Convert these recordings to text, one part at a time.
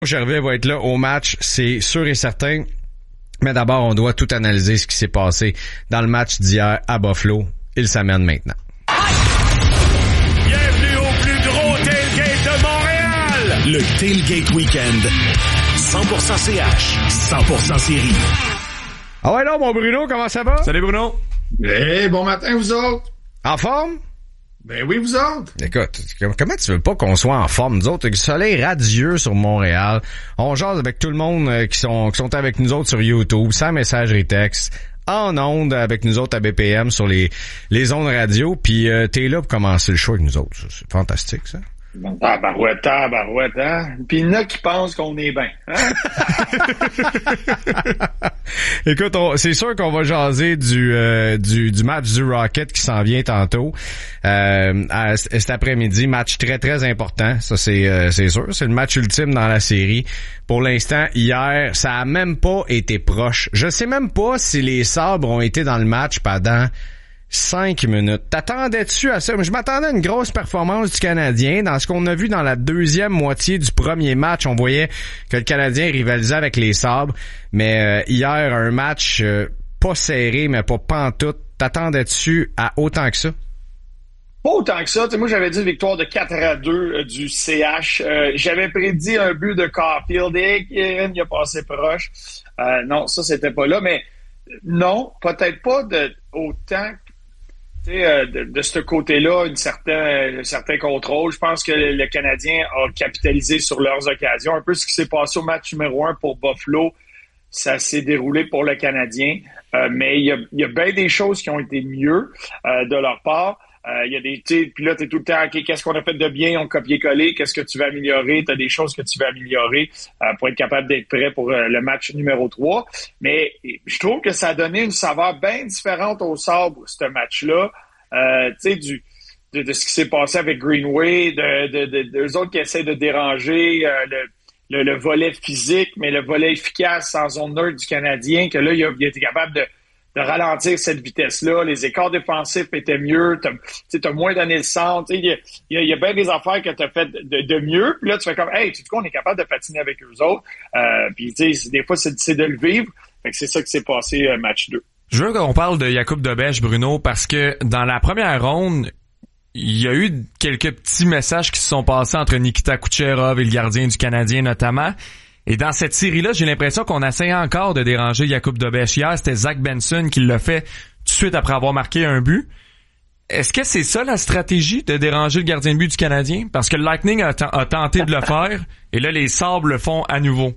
Gervais va être là au match, c'est sûr et certain. Mais d'abord, on doit tout analyser ce qui s'est passé dans le match d'hier à Buffalo. Il s'amène maintenant. Bienvenue au plus gros tailgate de Montréal! Le Tailgate Weekend. 100% CH, 100% série. Ah ouais, là, mon Bruno, comment ça va? Salut Bruno! Hey, bon matin, vous autres! En forme? Ben oui, vous autres! Écoute, comment tu veux pas qu'on soit en forme, nous autres? Le soleil radieux sur Montréal. On jase avec tout le monde qui sont avec nous autres sur YouTube, sans messagerie texte, en ondes avec nous autres à BPM sur les ondes radio. Puis t'es là pour commencer le show avec nous autres. C'est fantastique, ça. Tabarouette, hein? Puis il y en a qui pensent qu'on est bien, hein? Écoute, c'est sûr qu'on va jaser du match du Rocket qui s'en vient tantôt. Cet après-midi, match très, très important. Ça, c'est sûr. C'est le match ultime dans la série. Pour l'instant, hier, ça a même pas été proche. Je sais même pas si les Sabres ont été dans le match pendant 5 minutes. T'attendais-tu à ça? Je m'attendais à une grosse performance du Canadien. Dans ce qu'on a vu dans la deuxième moitié du premier match, on voyait que le Canadien rivalisait avec les Sabres. Mais hier, un match pas serré, mais pas pantoute. T'attendais-tu à autant que ça? Pas autant que ça. Moi, j'avais dit victoire de 4-2 du CH. J'avais prédit un but de Caulfield et Kieran il a passé proche. Non, ça, c'était pas là. Mais non, peut-être pas de autant de ce côté-là, un certain contrôle. Je pense que le Canadien a capitalisé sur leurs occasions. Un peu ce qui s'est passé au match numéro 1 pour Buffalo, ça s'est déroulé pour le Canadien. Mais il y a bien des choses qui ont été mieux de leur part. Il y a des, puis là, t'es tout le temps, OK, qu'est-ce qu'on a fait de bien? On copier-coller. Qu'est-ce que tu veux améliorer? T'as des choses que tu veux améliorer pour être capable d'être prêt pour le match numéro 3. Mais je trouve que ça a donné une saveur bien différente au Sabres, ce match-là. Tu sais, de ce qui s'est passé avec Greenway, d'eux autres qui essaient de déranger le volet physique, mais le volet efficace en zone neutre du Canadien, que là, il a été capable de ralentir cette vitesse-là. Les écarts défensifs étaient mieux. T'as moins donné le centre. Il y a bien des affaires que t'as fait de mieux. Puis là, tu fais comme, hey, tu sais quoi, on est capable de patiner avec eux autres. Puis tu sais, des fois, c'est de le vivre. Fait que c'est ça qui s'est passé match 2. Je veux qu'on parle de Jakub Dobeš, Bruno, parce que dans la première ronde, il y a eu quelques petits messages qui se sont passés entre Nikita Kucherov et le gardien du Canadien notamment. Et dans cette série-là, j'ai l'impression qu'on essaie encore de déranger Jakub Dobeš. Hier, c'était Zach Benson qui l'a fait tout de suite après avoir marqué un but. Est-ce que c'est ça la stratégie, de déranger le gardien de but du Canadien? Parce que le Lightning a tenté de le faire, et là, les Sabres le font à nouveau.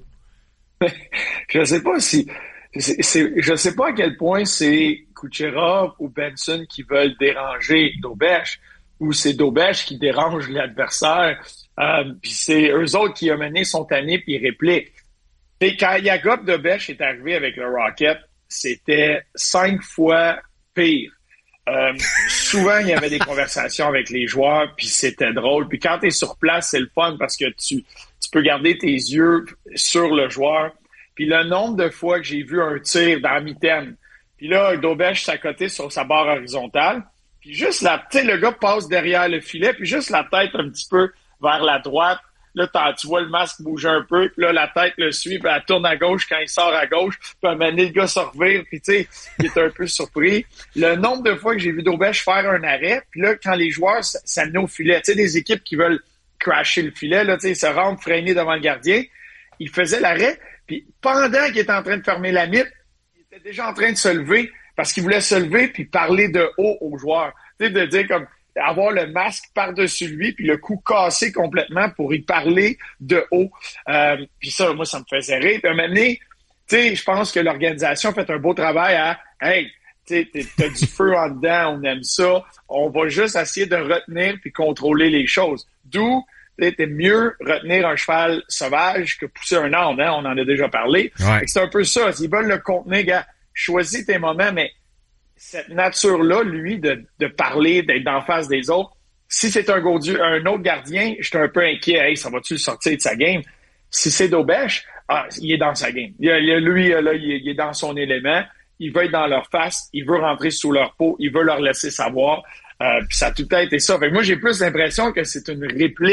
Je sais pas si... je sais pas à quel point c'est Kucherov ou Benson qui veulent déranger Dobeš, ou c'est Dobeš qui dérange l'adversaire. Puis c'est eux autres qui ont mené son tanné puis ils répliquent. Et quand Jakub Dobeš est arrivé avec le Rocket, c'était 5 fois pire. Souvent, il y avait des conversations avec les joueurs, puis c'était drôle. Puis quand tu es sur place, c'est le fun parce que tu peux garder tes yeux sur le joueur. Puis le nombre de fois que j'ai vu un tir dans la mitaine, puis là, Dobeš s'accotait sur sa barre horizontale, puis juste le gars passe derrière le filet, puis juste la tête un petit peu vers la droite. Là, tu vois le masque bouger un peu, puis là, la tête le suit, puis elle tourne à gauche quand il sort à gauche, puis à un moment donné, le gars se revire, puis tu sais, il est un peu surpris. Le nombre de fois que j'ai vu Dobeš faire un arrêt, puis là, quand les joueurs s'amenaient au filet, tu sais, des équipes qui veulent crasher le filet, là, tu sais, se rendre freiner devant le gardien, il faisait l'arrêt, puis pendant qu'il était en train de fermer la mythe, il était déjà en train de se lever, parce qu'il voulait se lever puis parler de haut aux joueurs. Tu sais, de dire comme, avoir le masque par-dessus lui, puis le cou cassé complètement pour y parler de haut. Puis ça, moi, ça me faisait rire. Puis à un moment donné, tu sais, je pense que l'organisation a fait un beau travail à « Hey, tu sais, t'as du feu en dedans, on aime ça. On va juste essayer de retenir puis contrôler les choses. » D'où, t'es mieux retenir un cheval sauvage que pousser un âne, hein? On en a déjà parlé. Ouais. C'est un peu ça. S'ils veulent le contenir, gars, choisis tes moments, mais cette nature-là, lui, de parler, d'être d'en face des autres, si c'est un autre gardien, j'étais un peu inquiet. Hey, ça va-tu le sortir de sa game? Si c'est Dobeš, il est dans sa game. Il est dans son élément. Il veut être dans leur face. Il veut rentrer sous leur peau. Il veut leur laisser savoir. Puis ça a tout le temps été ça. Fait que moi, j'ai plus l'impression que c'est une réplique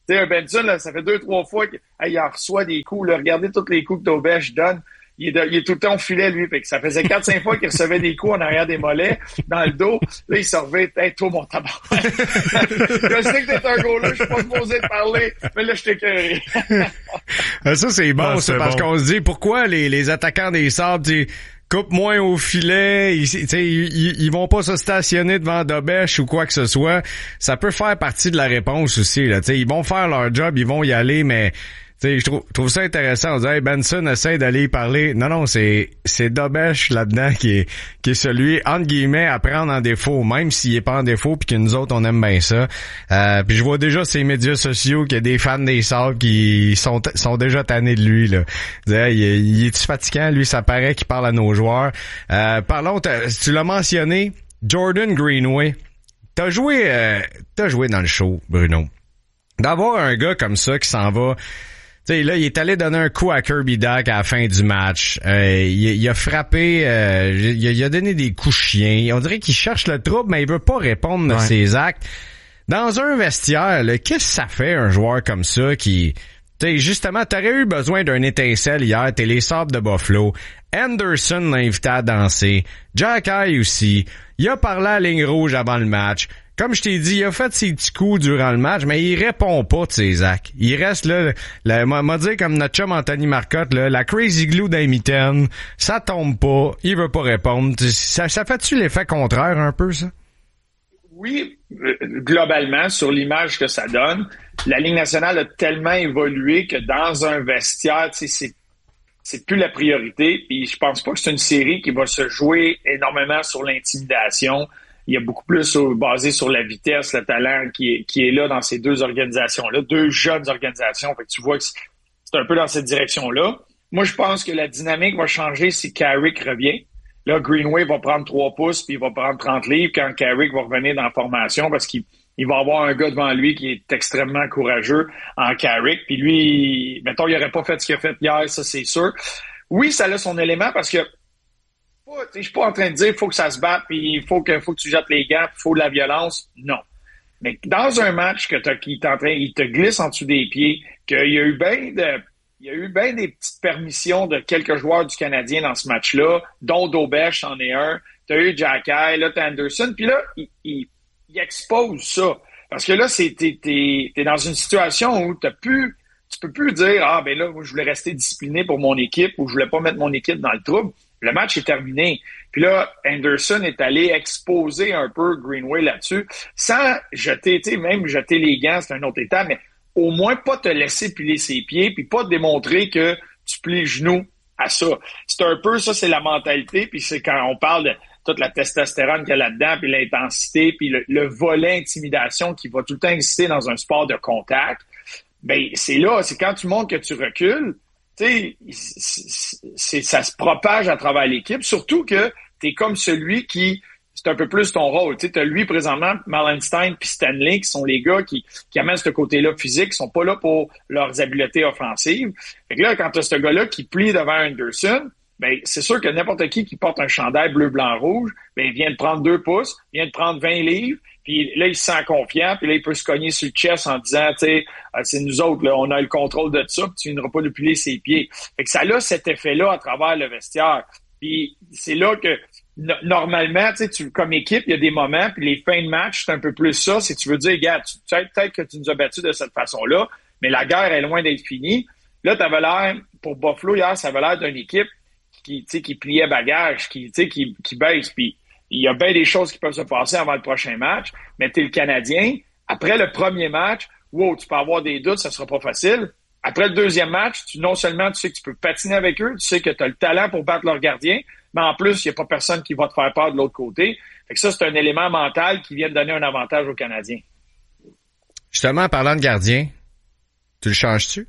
Tu sais, un Benson, là, ça fait 2-3 fois qu'il en reçoit des coups, là. Regardez tous les coups que Dobesh donne. Il est tout le temps au filet, lui. Fait que ça faisait 4-5 fois qu'il recevait des coups en arrière des mollets, dans le dos. Là, il se revait, hey, toi, mon tabac. Je sais que t'es un gars là, je suis pas supposé te parler, mais là, je t'ai écœuré. Ça, c'est bon, ça, parce qu'on se dit, pourquoi les attaquants des Sabres, coupent moins au filet, ils vont pas se stationner devant Dobesh ou quoi que ce soit. Ça peut faire partie de la réponse aussi, là. Ils vont faire leur job, ils vont y aller, mais je trouve ça intéressant. On dit, hey, Benson essaie d'aller y parler. Non, c'est Dobesh là-dedans qui est celui, entre guillemets, à prendre en défaut, même s'il est pas en défaut puis que nous autres, on aime bien ça. Puis je vois déjà ces médias sociaux qu'il y a des fans des Sabres qui sont déjà tannés de lui, là. Il est-tu fatigant, lui? Ça paraît qu'il parle à nos joueurs. Parlons, tu l'as mentionné, Jordan Greenway. T'as joué dans le show, Bruno. D'avoir un gars comme ça qui s'en va. Tu sais, là, il est allé donner un coup à Kirby Dach à la fin du match. Il a frappé, il a donné des coups chiens. On dirait qu'il cherche le trouble, mais il veut pas répondre à ses actes. Dans un vestiaire, là, qu'est-ce que ça fait un joueur comme ça qui... Tu sais, justement, t'aurais eu besoin d'un étincelle hier. T'es les Sabres de Buffalo. Anderson l'a invité à danser. Jack Eye aussi. Il a parlé à la ligne rouge avant le match. Comme je t'ai dit, il a fait ses petits coups durant le match, mais il répond pas de ses actes. Il reste là, m'a dit comme notre chum Anthony Marcotte, là, la crazy glue d'un mitaine, ça tombe pas, il veut pas répondre. Ça fait-tu l'effet contraire un peu, ça? Oui, globalement, sur l'image que ça donne, la Ligue nationale a tellement évolué que dans un vestiaire, tu sais, c'est plus la priorité. Puis je pense pas que c'est une série qui va se jouer énormément sur l'intimidation. Il y a beaucoup plus basé sur la vitesse, le talent qui est là dans ces deux organisations-là, deux jeunes organisations. Fait que tu vois que c'est un peu dans cette direction-là. Moi, je pense que la dynamique va changer si Carrick revient. Là, Greenway va prendre 3 pouces puis il va prendre 30 livres quand Carrick va revenir dans la formation parce qu'il va avoir un gars devant lui qui est extrêmement courageux en Carrick. Puis lui, mettons, il aurait pas fait ce qu'il a fait hier, ça c'est sûr. Oui, ça a son élément parce que je suis pas en train de dire faut que ça se batte puis il faut que tu jettes les gants, il faut de la violence. Non. Mais dans un match il te glisse en dessous des pieds, qu'il y a eu bien des petites permissions de quelques joueurs du Canadien dans ce match-là, dont Dobesh en est un. T'as eu Jack Eye, là t'as Anderson, puis là il expose ça parce que là t'es dans une situation où tu peux plus dire là moi, je voulais rester discipliné pour mon équipe ou je voulais pas mettre mon équipe dans le trouble. Le match est terminé. Puis là, Anderson est allé exposer un peu Greenway là-dessus, sans jeter les gants, c'est un autre état, mais au moins pas te laisser piler ses pieds, puis pas démontrer que tu plies les genoux à ça. C'est un peu ça, c'est la mentalité, puis c'est quand on parle de toute la testostérone qu'il y a là-dedans, puis l'intensité, puis le volet intimidation qui va tout le temps exister dans un sport de contact. Ben c'est quand tu montres que tu recules, tu sais, ça se propage à travers l'équipe, surtout que t'es comme celui qui, c'est un peu plus ton rôle. Tu sais, t'as lui présentement, Malenstein puis Stanley, qui sont les gars qui amènent ce côté-là physique, qui sont pas là pour leurs habiletés offensives. Fait que là, quand t'as ce gars-là qui plie devant Anderson, ben c'est sûr que n'importe qui porte un chandail bleu, blanc, rouge, ben il vient de prendre 2 pouces, il vient de prendre 20 livres, puis là, il se sent confiant, puis là, il peut se cogner sur le chest en disant, tu sais, c'est nous autres, là, on a le contrôle de ça, puis tu viendras pas lui plier ses pieds. Fait que ça a cet effet-là à travers le vestiaire. Puis c'est là que, normalement, tu sais, comme équipe, il y a des moments, puis les fins de match, c'est un peu plus ça, si tu veux dire, gars, peut-être que tu nous as battus de cette façon-là, mais la guerre est loin d'être finie. Là, t'avais l'air, pour Buffalo hier, ça avait l'air d'une équipe qui pliait bagage, qui baisse, puis il y a bien des choses qui peuvent se passer avant le prochain match, mais t'es le Canadien. Après le premier match, tu peux avoir des doutes, ça sera pas facile. Après le deuxième match, non seulement tu sais que tu peux patiner avec eux, tu sais que tu as le talent pour battre leur gardien, mais en plus, il n'y a pas personne qui va te faire peur de l'autre côté. Fait que ça, c'est un élément mental qui vient de donner un avantage aux Canadiens. Justement, parlant de gardien, tu le changes-tu?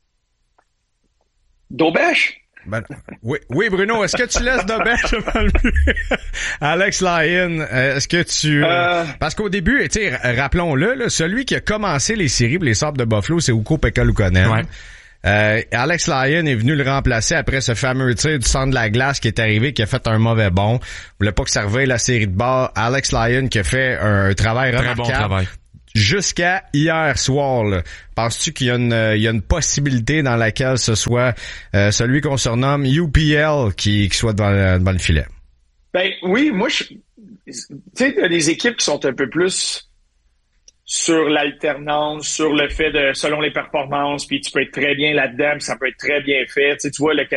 Dobesh? Ben, oui, Bruno, est-ce que tu laisses Dobesh devant le but? Alex Lyon, est-ce que tu... Parce qu'au début, tu sais, rappelons-le, là, celui qui a commencé les séries pour les Sabres de Buffalo, c'est Ukko-Pekka Luukkonen. Ouais. Alex Lyon est venu le remplacer après ce fameux tir du centre de la glace qui est arrivé, qui a fait un mauvais bond. Il voulait pas que ça revienne la série de bord. Alex Lyon qui a fait un travail remarquable. Très bon travail. jusqu'à hier soir, là, penses-tu qu'il y a une possibilité dans laquelle ce soit celui qu'on surnomme UPL qui soit devant le filet? Ben oui, moi, tu sais, t'as des équipes qui sont un peu plus sur l'alternance, sur le fait de, selon les performances, puis tu peux être très bien là-dedans, puis ça peut être très bien fait. Tu sais, tu vois, le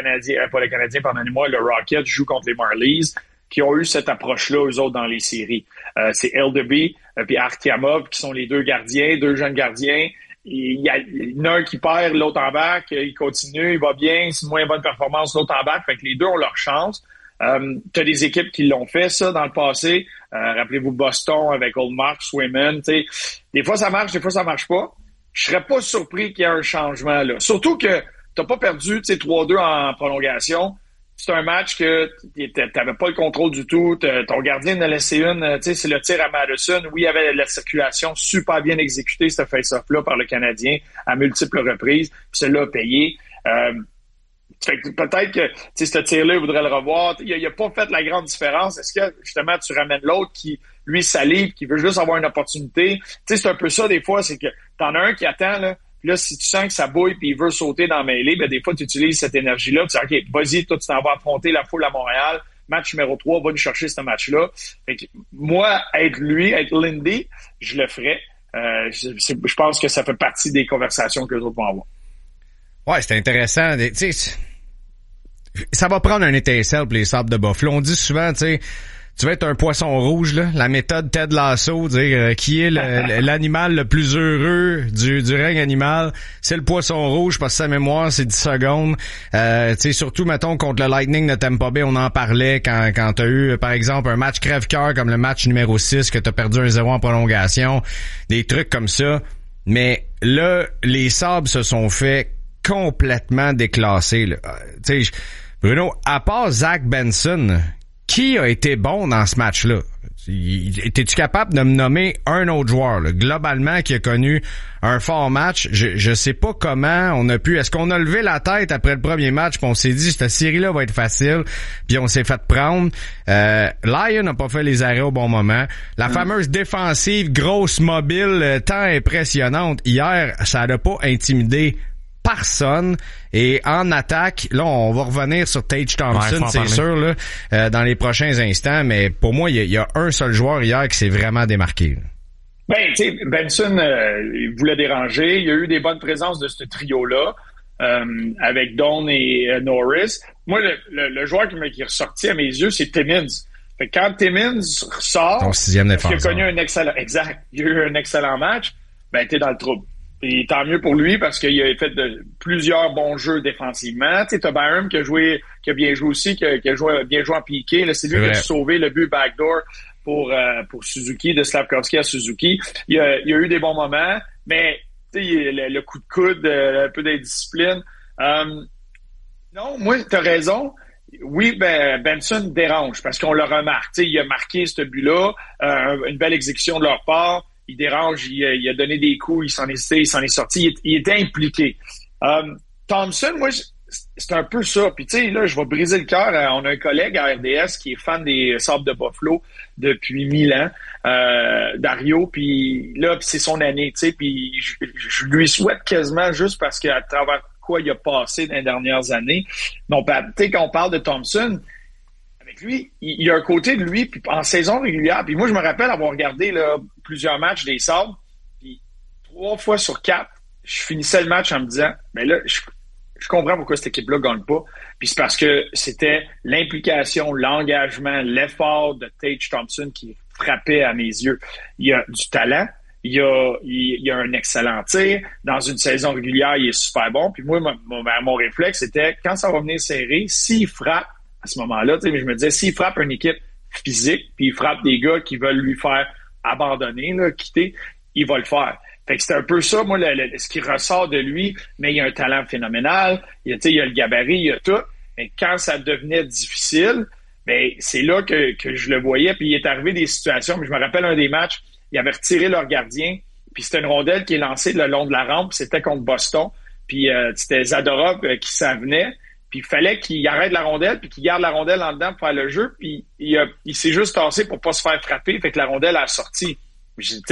Rocket joue contre les Marlies, qui ont eu cette approche-là, eux autres, dans les séries. C'est Eldeby puis Artyomov, qui sont les deux gardiens, deux jeunes gardiens. Il y en a un qui perd, l'autre embarque, il continue, il va bien, c'est une moins bonne performance, l'autre embarque. Fait que les deux ont leur chance. T'as des équipes qui l'ont fait, ça, dans le passé. Rappelez-vous Boston avec Ullmark, Swayman, tu sais. Des fois, ça marche, des fois, ça marche pas. Je serais pas surpris qu'il y ait un changement, là. Surtout que t'as pas perdu, tu sais, 3-2 en prolongation. C'est un match que t'avais pas le contrôle du tout. Ton gardien en a laissé une, tu sais, c'est le tir à Madison. Oui, il y avait la circulation super bien exécutée, ce face-off-là, par le Canadien, à multiples reprises. Puis celui-là a payé. Fait que peut-être que, tu sais, ce tir-là, il voudrait le revoir. Il a pas fait la grande différence. Est-ce que, justement, tu ramènes l'autre qui, lui, salive, qui veut juste avoir une opportunité? Tu sais, c'est un peu ça, des fois, c'est que t'en as un qui attend, là. Puis là, si tu sens que ça bouille puis il veut sauter dans la mêlée, ben des fois, tu utilises cette énergie-là. Tu dis, OK, vas-y, toi, tu t'en vas affronter la foule à Montréal. Match numéro 3, va nous chercher ce match-là. Fait que moi, être Lindy, je le ferais. Je pense que ça fait partie des conversations que les autres vont avoir. Ouais, c'est intéressant. Tu sais, ça va prendre un étincelle pour les Sabres de Buffalo. On dit souvent, tu sais, tu vas être un poisson rouge, là. La méthode Ted Lasso, dire qui est l'animal le plus heureux du règne animal, c'est le poisson rouge parce que sa mémoire, c'est 10 secondes. Tu sais, surtout, mettons, contre le Lightning de Tampa Bay, on en parlait quand t'as eu, par exemple, un match crève-cœur comme le match numéro 6, que t'as perdu 1-0 en prolongation. Des trucs comme ça. Mais là, les Sabres se sont fait complètement déclasser, là. Tu sais, Bruno, à part Zach Benson, qui a été bon dans ce match-là? Étais-tu capable de me nommer un autre joueur, là, globalement, qui a connu un fort match? Je sais pas comment on a pu... Est-ce qu'on a levé la tête après le premier match puis on s'est dit, cette série-là va être facile, puis on s'est fait prendre. Lyon n'a pas fait les arrêts au bon moment. La fameuse défensive, grosse, mobile, tant impressionnante, hier, ça n'a pas intimidé personne. Et en attaque, là, on va revenir sur Tage Thompson, c'est sûr, là, dans les prochains instants, mais pour moi, il y a un seul joueur hier qui s'est vraiment démarqué. Ben, tu sais, Benson, il voulait déranger. Il y a eu des bonnes présences de ce trio-là, avec Doan et Norris. Moi, le joueur qui est ressorti à mes yeux, c'est Timmins. Fait que quand Timmins ressort, ton sixième défenseur, il a connu il a eu un excellent match, ben, t'es dans le trouble. Et tant mieux pour lui parce qu'il a fait plusieurs bons jeux défensivement. Tu sais, t'as Byram qui a bien joué aussi, qui a bien joué en piqué. Là, c'est lui qui a sauvé le but backdoor pour Suzuki, de Slavkovski à Suzuki. Il a eu des bons moments, mais tu sais, le coup de coude, un peu d'indiscipline. Non, moi, t'as raison. Oui, Benson dérange parce qu'on le remarque. Tu sais, il a marqué ce but-là, une belle exécution de leur part. Il dérange, il a donné des coups, il s'en est sorti, il était impliqué. Thompson, moi, c'est un peu ça. Puis tu sais, là, je vais briser le cœur. On a un collègue à RDS qui est fan des Sabres de Buffalo depuis 1000 ans, Dario, puis là, c'est son année, tu sais, puis je lui souhaite quasiment juste parce qu'à travers quoi il a passé dans les dernières années. Donc, tu sais, quand on parle de Thompson, avec lui, il y a un côté de lui, puis en saison régulière, puis moi, je me rappelle avoir regardé là, plusieurs matchs des Sabres, puis 3 fois sur 4, je finissais le match en me disant, mais là, je comprends pourquoi cette équipe-là gagne pas, puis c'est parce que c'était l'implication, l'engagement, l'effort de Tage Thompson qui frappait à mes yeux. Il y a du talent, il y a un excellent tir, dans une saison régulière, il est super bon, puis moi, mon réflexe, c'était, quand ça va venir serré, s'il frappe, à ce moment-là, tu sais, mais je me disais, s'il frappe une équipe physique, puis il frappe des gars qui veulent lui faire abandonner, là, quitter, il va le faire. Fait que c'est un peu ça, moi, ce qui ressort de lui, mais il y a un talent phénoménal, il y a le gabarit, il y a tout, mais quand ça devenait difficile, ben c'est là que je le voyais, puis il est arrivé des situations, mais je me rappelle un des matchs, ils avaient retiré leur gardien, puis c'était une rondelle qui est lancée le long de la rampe, c'était contre Boston, puis c'était Zadorov qui s'en venait, puis il fallait qu'il arrête la rondelle, puis qu'il garde la rondelle en dedans pour faire le jeu, puis il s'est juste tassé pour pas se faire frapper, fait que la rondelle a sorti. Tu sais,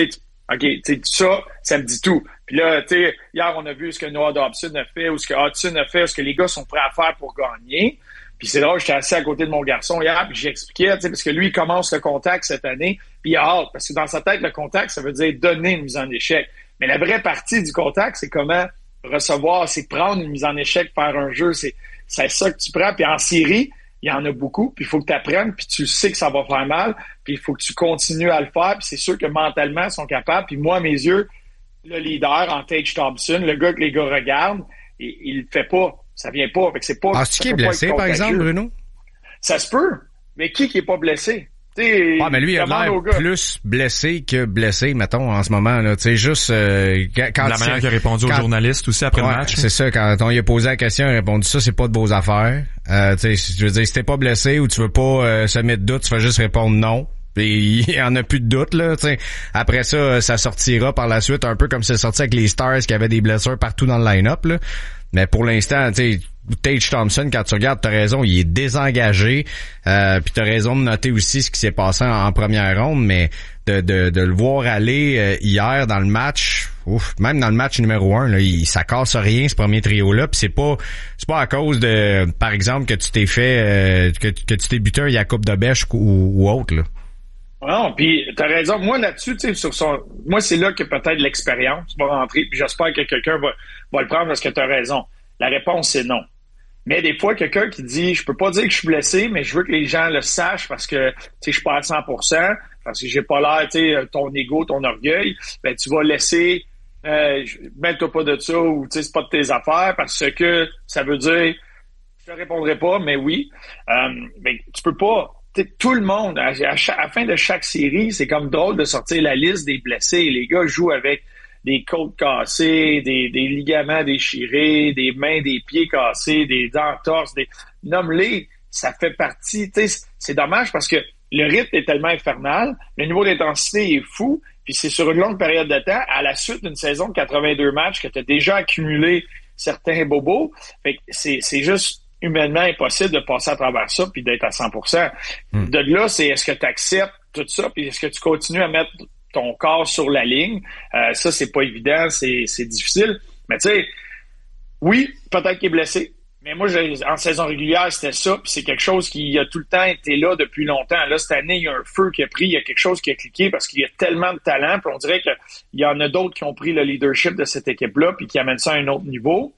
OK, tu sais, ça me dit tout. Puis là, tu sais, hier, on a vu ce que Noah Dobson a fait ou ce que Hudson a fait, ce que les gars sont prêts à faire pour gagner. Puis c'est drôle, j'étais assis à côté de mon garçon hier, puis j'expliquais, tu sais, parce que lui, il commence le contact cette année, puis il a hâte, parce que dans sa tête, le contact, ça veut dire donner une mise en échec. Mais la vraie partie du contact, c'est comment recevoir, c'est prendre une mise en échec, faire un jeu, c'est ça que tu prends. Puis en série, il y en a beaucoup, puis il faut que tu apprennes, puis tu sais que ça va faire mal, puis il faut que tu continues à le faire, puis c'est sûr que mentalement, ils sont capables. Puis moi, à mes yeux, le leader en Tage Thompson, le gars que les gars regardent, il le fait pas. Ça vient pas. Fait que c'est pas. Est-ce qu'il est blessé, par exemple, Bruno? Ça se peut. Mais qui est pas blessé? Mais lui, il a l'air plus blessé que blessé, mettons, en ce moment, là. Tu sais, juste, quand la manière qu'il a répondu aux journalistes aussi après le match. C'est ça. Quand on lui a posé la question, il a répondu ça, c'est pas de beaux affaires. Tu sais, je veux dire, si t'es pas blessé ou tu veux pas semer de doute, tu vas juste répondre non. Puis il y en a plus de doute, là. Tu sais. Après ça, ça sortira par la suite, un peu comme c'est sorti avec les Stars qui avaient des blessures partout dans le line-up, là. Mais pour l'instant, tu sais, Tage Thompson, quand tu regardes, t'as raison, il est désengagé. Puis t'as raison de noter aussi ce qui s'est passé en première ronde, mais de le voir aller hier dans le match, même dans le match numéro 1, là, ça casse rien ce premier trio-là. Puis c'est pas à cause de, par exemple, que tu t'es fait que tu t'es buté un Jakub Dobeš ou autre, là. Non, puis t'as raison. Moi, là-dessus, tu sais, moi, c'est là que peut-être l'expérience va rentrer, puis j'espère que quelqu'un va le prendre parce que t'as raison. La réponse, c'est non. Mais des fois, quelqu'un qui dit, je peux pas dire que je suis blessé, mais je veux que les gens le sachent parce que, tu sais, je suis pas à 100%, parce que j'ai pas l'air, tu sais, ton ego, ton orgueil, ben, tu vas laisser, mets-toi pas de ça ou, tu sais, c'est pas de tes affaires parce que ça veut dire, je te répondrai pas, mais oui. Mais tu peux pas. Tout le monde, à la fin de chaque série, c'est comme drôle de sortir la liste des blessés. Les gars jouent avec des côtes cassées, des ligaments déchirés, des mains, des pieds cassés, des entorses, nomme-les, ça fait partie. C'est dommage parce que le rythme est tellement infernal, le niveau d'intensité est fou, puis c'est sur une longue période de temps, à la suite d'une saison de 82 matchs que tu as déjà accumulé certains bobos. Fait que c'est juste humainement impossible de passer à travers ça puis d'être à 100%. De là, c'est est-ce que tu acceptes tout ça puis est-ce que tu continues à mettre ton corps sur la ligne? Ça, c'est pas évident, c'est difficile. Mais tu sais, oui, peut-être qu'il est blessé. Mais moi, en saison régulière, c'était ça, puis c'est quelque chose qui a tout le temps été là depuis longtemps. Là, cette année, il y a un feu qui a pris, il y a quelque chose qui a cliqué parce qu'il y a tellement de talent, puis on dirait qu'il y en a d'autres qui ont pris le leadership de cette équipe-là puis qui amènent ça à un autre niveau.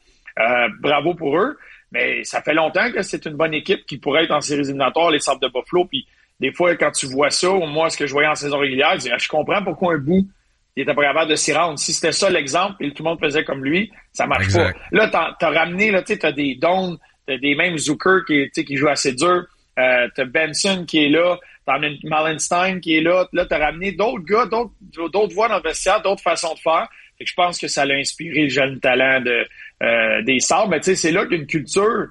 Bravo pour eux. Mais ça fait longtemps que c'est une bonne équipe qui pourrait être en séries éliminatoires, les Sabres de Buffalo. Puis des fois, quand tu vois ça, ou moi, ce que je voyais en saison régulière, je comprends pourquoi un bout, il était pas capable de s'y rendre. Si c'était ça l'exemple et tout le monde faisait comme lui, ça marche pas. Là, t'as ramené, là, tu sais, t'as des Doan, t'as des mêmes Zucker qui joue assez dur. T'as Benson qui est là. T'as Malenstein qui est là. Là, t'as ramené d'autres gars, d'autres voix dans le vestiaire, d'autres façons de faire. Fait que je pense que ça l'a inspiré le jeune talent des Sabres. Mais tu sais, c'est là qu'une culture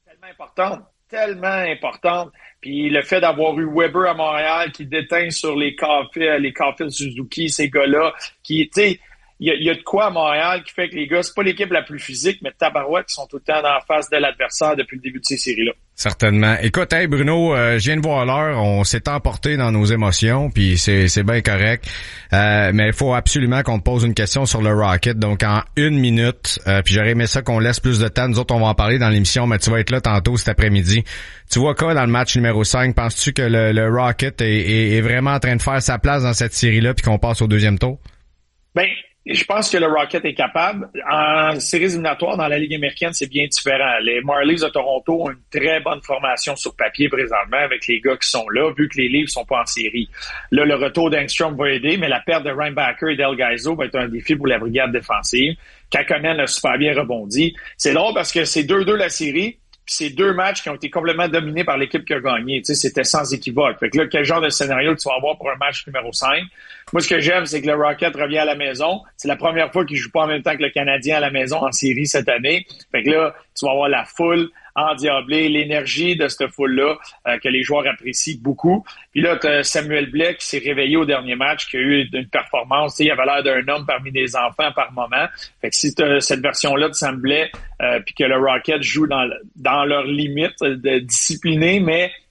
tellement importante. Puis le fait d'avoir eu Weber à Montréal qui déteint sur les Caulfield Suzuki, ces gars-là, qui, tu sais, il y a de quoi à Montréal qui fait que les gars, c'est pas l'équipe la plus physique, mais tabarouette, qui sont tout le temps dans la face de l'adversaire depuis le début de ces séries-là. Certainement. Écoute, hey Bruno, je viens de voir l'heure, on s'est emporté dans nos émotions, puis c'est bien correct. Mais il faut absolument qu'on te pose une question sur le Rocket, donc en 1 minute. Puis j'aurais aimé ça qu'on laisse plus de temps. Nous autres, on va en parler dans l'émission, mais tu vas être là tantôt cet après-midi. Tu vois quoi dans le match numéro 5? Penses-tu que le Rocket est vraiment en train de faire sa place dans cette série-là, puis qu'on passe au deuxième tour? Ben, je pense que le Rocket est capable. En séries éliminatoires, dans la Ligue américaine, c'est bien différent. Les Marlies de Toronto ont une très bonne formation sur papier présentement avec les gars qui sont là, vu que les Leafs sont pas en série. Là, le retour d'Engstrom va aider, mais la perte de Reinbacher et Del Gaizo va être un défi pour la brigade défensive. Kakkonen a super bien rebondi. C'est drôle parce que c'est 2-2 la série. Puis c'est 2 matchs qui ont été complètement dominés par l'équipe qui a gagné. Tu sais, c'était sans équivoque. Fait que là, quel genre de scénario tu vas avoir pour un match numéro 5? Moi, ce que j'aime, c'est que le Rocket revient à la maison. C'est la première fois qu'il joue pas en même temps que le Canadien à la maison en série cette année. Fait que là, tu vas avoir la foule endiablée, l'énergie de cette foule-là que les joueurs apprécient beaucoup. Puis là, t'as Samuel Blais qui s'est réveillé au dernier match, qui a eu une performance. Tu sais, il avait l'air d'un homme parmi des enfants par moment. Fait que si t'as cette version-là de Sam Blais, puis que le Rocket joue dans leurs limites, de discipliné, mais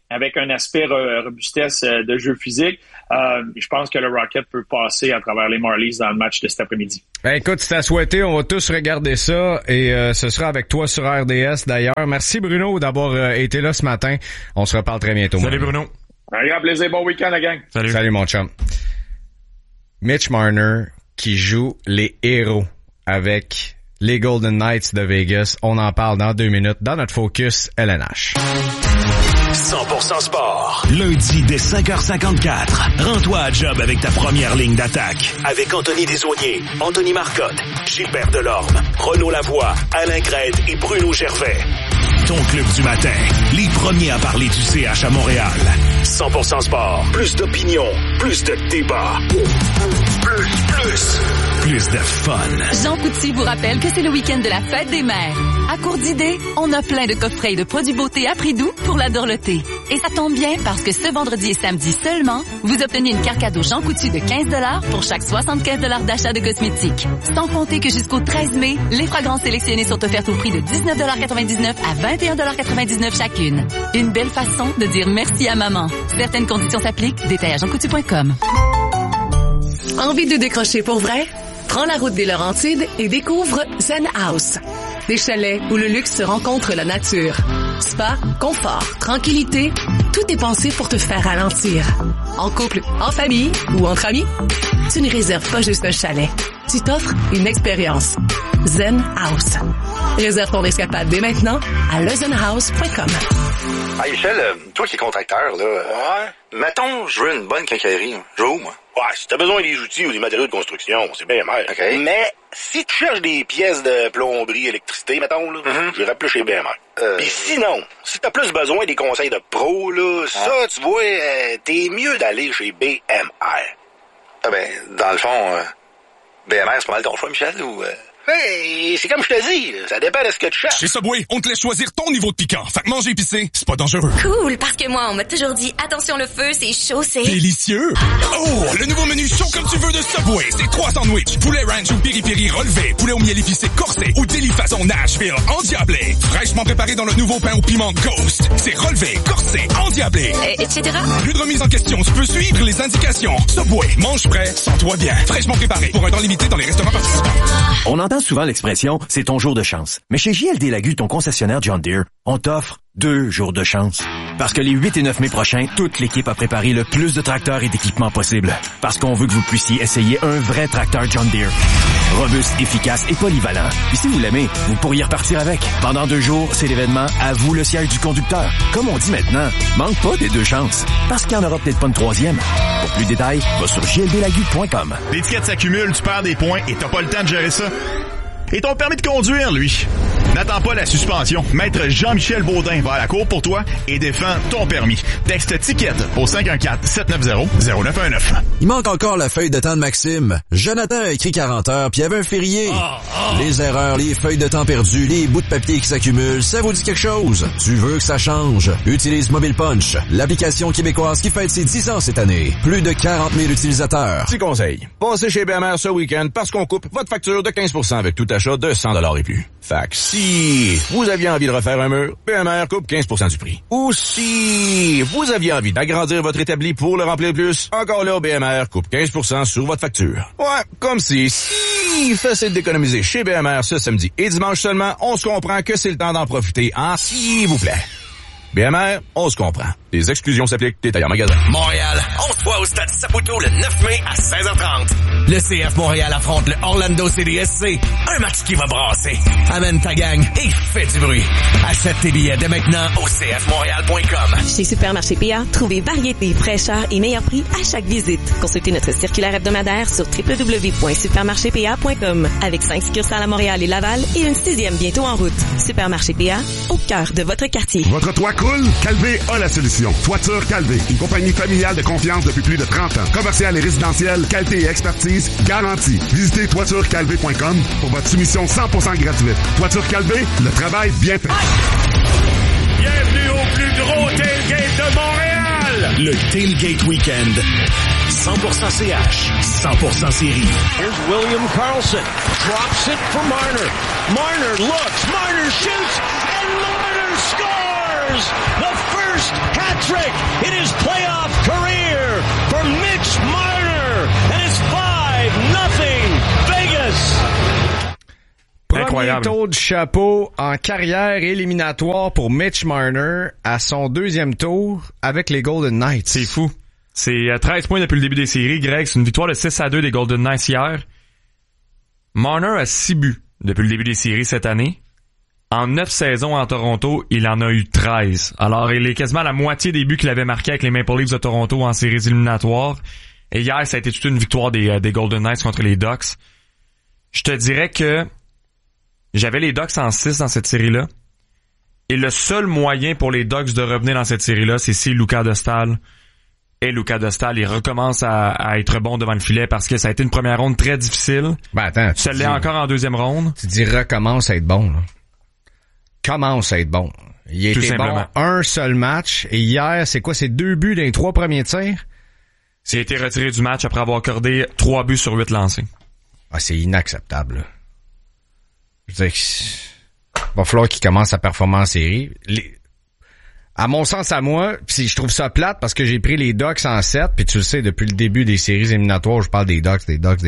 avec un aspect robustesse de jeu physique. Je pense que le Rocket peut passer à travers les Marlies dans le match de cet après-midi. Ben écoute, si t'as souhaité, on va tous regarder ça et ce sera avec toi sur RDS d'ailleurs. Merci Bruno d'avoir été là ce matin. On se reparle très bientôt. Salut Bruno. Un grand plaisir, bon week-end la gang. Salut mon chum. Mitch Marner qui joue les héros avec les Golden Knights de Vegas. On en parle dans 2 minutes dans notre Focus LNH. 100% sport. Lundi dès 5h54. Rends-toi à job avec ta première ligne d'attaque. Avec Anthony Desaulniers, Anthony Marcotte, Gilbert Delorme, Renaud Lavoie, Alain Crête et Bruno Gervais. Ton club du matin. Les premiers à parler du CH à Montréal. 100% sport. Plus d'opinion. Plus de débat. Plus de fun. Jean Coutu vous rappelle que c'est le week-end de la fête des mères. À court d'idées, on a plein de coffrets et de produits beauté à prix doux pour la dorloter. Et ça tombe bien parce que ce vendredi et samedi seulement, vous obtenez une carte cadeau Jean Coutu de 15$ pour chaque 75$ d'achat de cosmétiques. Sans compter que jusqu'au 13 mai, les fragrances sélectionnées sont offertes au prix de 19,99$ à 21,99$ chacune. Une belle façon de dire merci à maman. Certaines conditions s'appliquent. Détails à jeancoutu.com. Envie de décrocher pour vrai? Prends la route des Laurentides et découvre Zen House. Des chalets où le luxe se rencontre la nature. Spa, confort, tranquillité, tout est pensé pour te faire ralentir. En couple, en famille ou entre amis, tu ne réserves pas juste un chalet. Tu t'offres une expérience. Zen House. Réserve ton escapade dès maintenant à lezenhouse.com. Hey Michel, toi qui es contracteur, là, mettons, je veux une bonne quincaillerie. Je veux où, moi? Ouais, si t'as besoin des outils ou des matériaux de construction, c'est bien BMR. OK. Mais si tu cherches des pièces de plomberie, électricité, mettons, là, j'irais plus chez BMR. Puis sinon, si t'as plus besoin des conseils de pro, là, ça, tu vois, t'es mieux d'aller chez BMR. Ah ben, dans le fond, BMR, c'est pas mal ton choix, Michel, ou... Hey, c'est comme je te dis, ça dépend de ce que tu cherches. Chez Subway, on te laisse choisir ton niveau de piquant. Fait que manger épicé, c'est pas dangereux. Cool, parce que moi, on m'a toujours dit, attention le feu, c'est chaud, c'est... Délicieux! Oh, le nouveau menu chaud comme tu veux de Subway. C'est 3 sandwichs, poulet ranch ou piri-piri relevé, poulet au miel épicé corsé ou délit façon Nashville endiablé. Fraîchement préparé dans le nouveau pain au piment Ghost. C'est relevé, corsé, endiablé. Etc. Plus de remise en question, tu peux suivre les indications. Subway, mange frais, sens-toi bien. Fraîchement préparé pour un temps limité dans les restaurants participants. On entend souvent l'expression « c'est ton jour de chance ». Mais chez JLD Lagu, ton concessionnaire John Deere, on t'offre 2 jours de chance. Parce que les 8 et 9 mai prochains, toute l'équipe a préparé le plus de tracteurs et d'équipements possible. Parce qu'on veut que vous puissiez essayer un vrai tracteur John Deere. Robuste, efficace et polyvalent. Et si vous l'aimez, vous pourriez repartir avec. Pendant 2 jours, c'est l'événement « À vous le siège du conducteur ». Comme on dit maintenant, manque pas des 2 chances. Parce qu'il n'y en aura peut-être pas une 3e. Pour plus de détails, va sur jldlagu.com. L'étiquette s'accumule, tu perds des points et t'as pas le temps de gérer ça. Et ton permis de conduire, lui. N'attends pas la suspension. Maître Jean-Michel Baudin va à la cour pour toi et défend ton permis. Texte ticket au 514-790-0919. Il manque encore la feuille de temps de Maxime. Jonathan a écrit 40 heures, puis il y avait un férié. Les erreurs, les feuilles de temps perdues, les bouts de papier qui s'accumulent, ça vous dit quelque chose? Tu veux que ça change? Utilise Mobile Punch, l'application québécoise qui fête ses 10 ans cette année. Plus de 40 000 utilisateurs. Petit conseil. Passez chez BMR ce week-end parce qu'on coupe votre facture de 15% avec tout achat de 100$ et plus. Fait que si vous aviez envie de refaire un mur, BMR coupe 15% du prix. Ou si vous aviez envie d'agrandir votre établi pour le remplir plus, encore là, BMR coupe 15% sur votre facture. Ouais, comme si facile d'économiser chez BMR ce samedi et dimanche seulement, on se comprend que c'est le temps d'en profiter, hein, s'il vous plaît. BMR, on se comprend. Les exclusions s'appliquent, détails en magasin. Montréal, on se voit au stade Saputo le 9 mai à 16h30. Le CF Montréal affronte le Orlando CDSC. Un match qui va brasser. Amène ta gang et fais du bruit. Achète tes billets dès maintenant au cfmontréal.com. Chez Supermarché PA, trouvez variété, fraîcheur et meilleur prix à chaque visite. Consultez notre circulaire hebdomadaire sur www.supermarchépA.com. Avec 5 succursales à Montréal et Laval et une 6e bientôt en route. Supermarché PA, au cœur de votre quartier. Votre toit coule? Calvé a la solution. Toiture Calvé, une compagnie familiale de confiance depuis plus de 30 ans. Commercial et résidentiel, qualité et expertise garantie. Visitez toiturecalvé.com pour votre soumission 100% gratuite. Toiture Calvé, le travail bien fait. Bienvenue au plus gros tailgate de Montréal! Le Tailgate Weekend. 100% CH, 100% série. Here's William Karlsson. Drops it for Marner. Marner looks, Marner shoots, and Marner scores! The first hat hat-trick in his playoff career for Mitch Marner, and it's 5-0 Vegas. Premier tour de chapeau en carrière éliminatoire pour Mitch Marner à son deuxième tour avec les Golden Knights. C'est fou. C'est 13 points depuis le début des séries, Greg. C'est une victoire de 6-2 des Golden Knights hier. Marner a 6 buts depuis le début des séries cette année. En 9 saisons en Toronto, il en a eu 13. Alors, il est quasiment la moitié des buts qu'il avait marqués avec les Maple Leafs de Toronto en séries éliminatoires. Et hier, ça a été toute une victoire des Golden Knights contre les Ducks. Je te dirais que j'avais les Ducks en 6 dans cette série-là. Et le seul moyen pour les Ducks de revenir dans cette série-là, c'est si Luka Dostal. Et Luka Dostal, il recommence à être bon devant le filet parce que ça a été une première ronde très difficile. Ben attends. Ça l'est encore en deuxième ronde. Tu dis recommence à être bon, là. Commence à être bon. Il a été bon un seul match. Et hier, c'est quoi? C'est 2 buts dans les 3 premiers tirs? Il a été retiré du match après avoir accordé 3 buts sur 8 lancés. Ah, c'est inacceptable, là. Je veux dire, il va falloir qu'il commence à performer en série. À mon sens, à moi, pis je trouve ça plate parce que j'ai pris les Ducks en 7, puis tu le sais, depuis le début des séries éliminatoires, je parle des Ducks.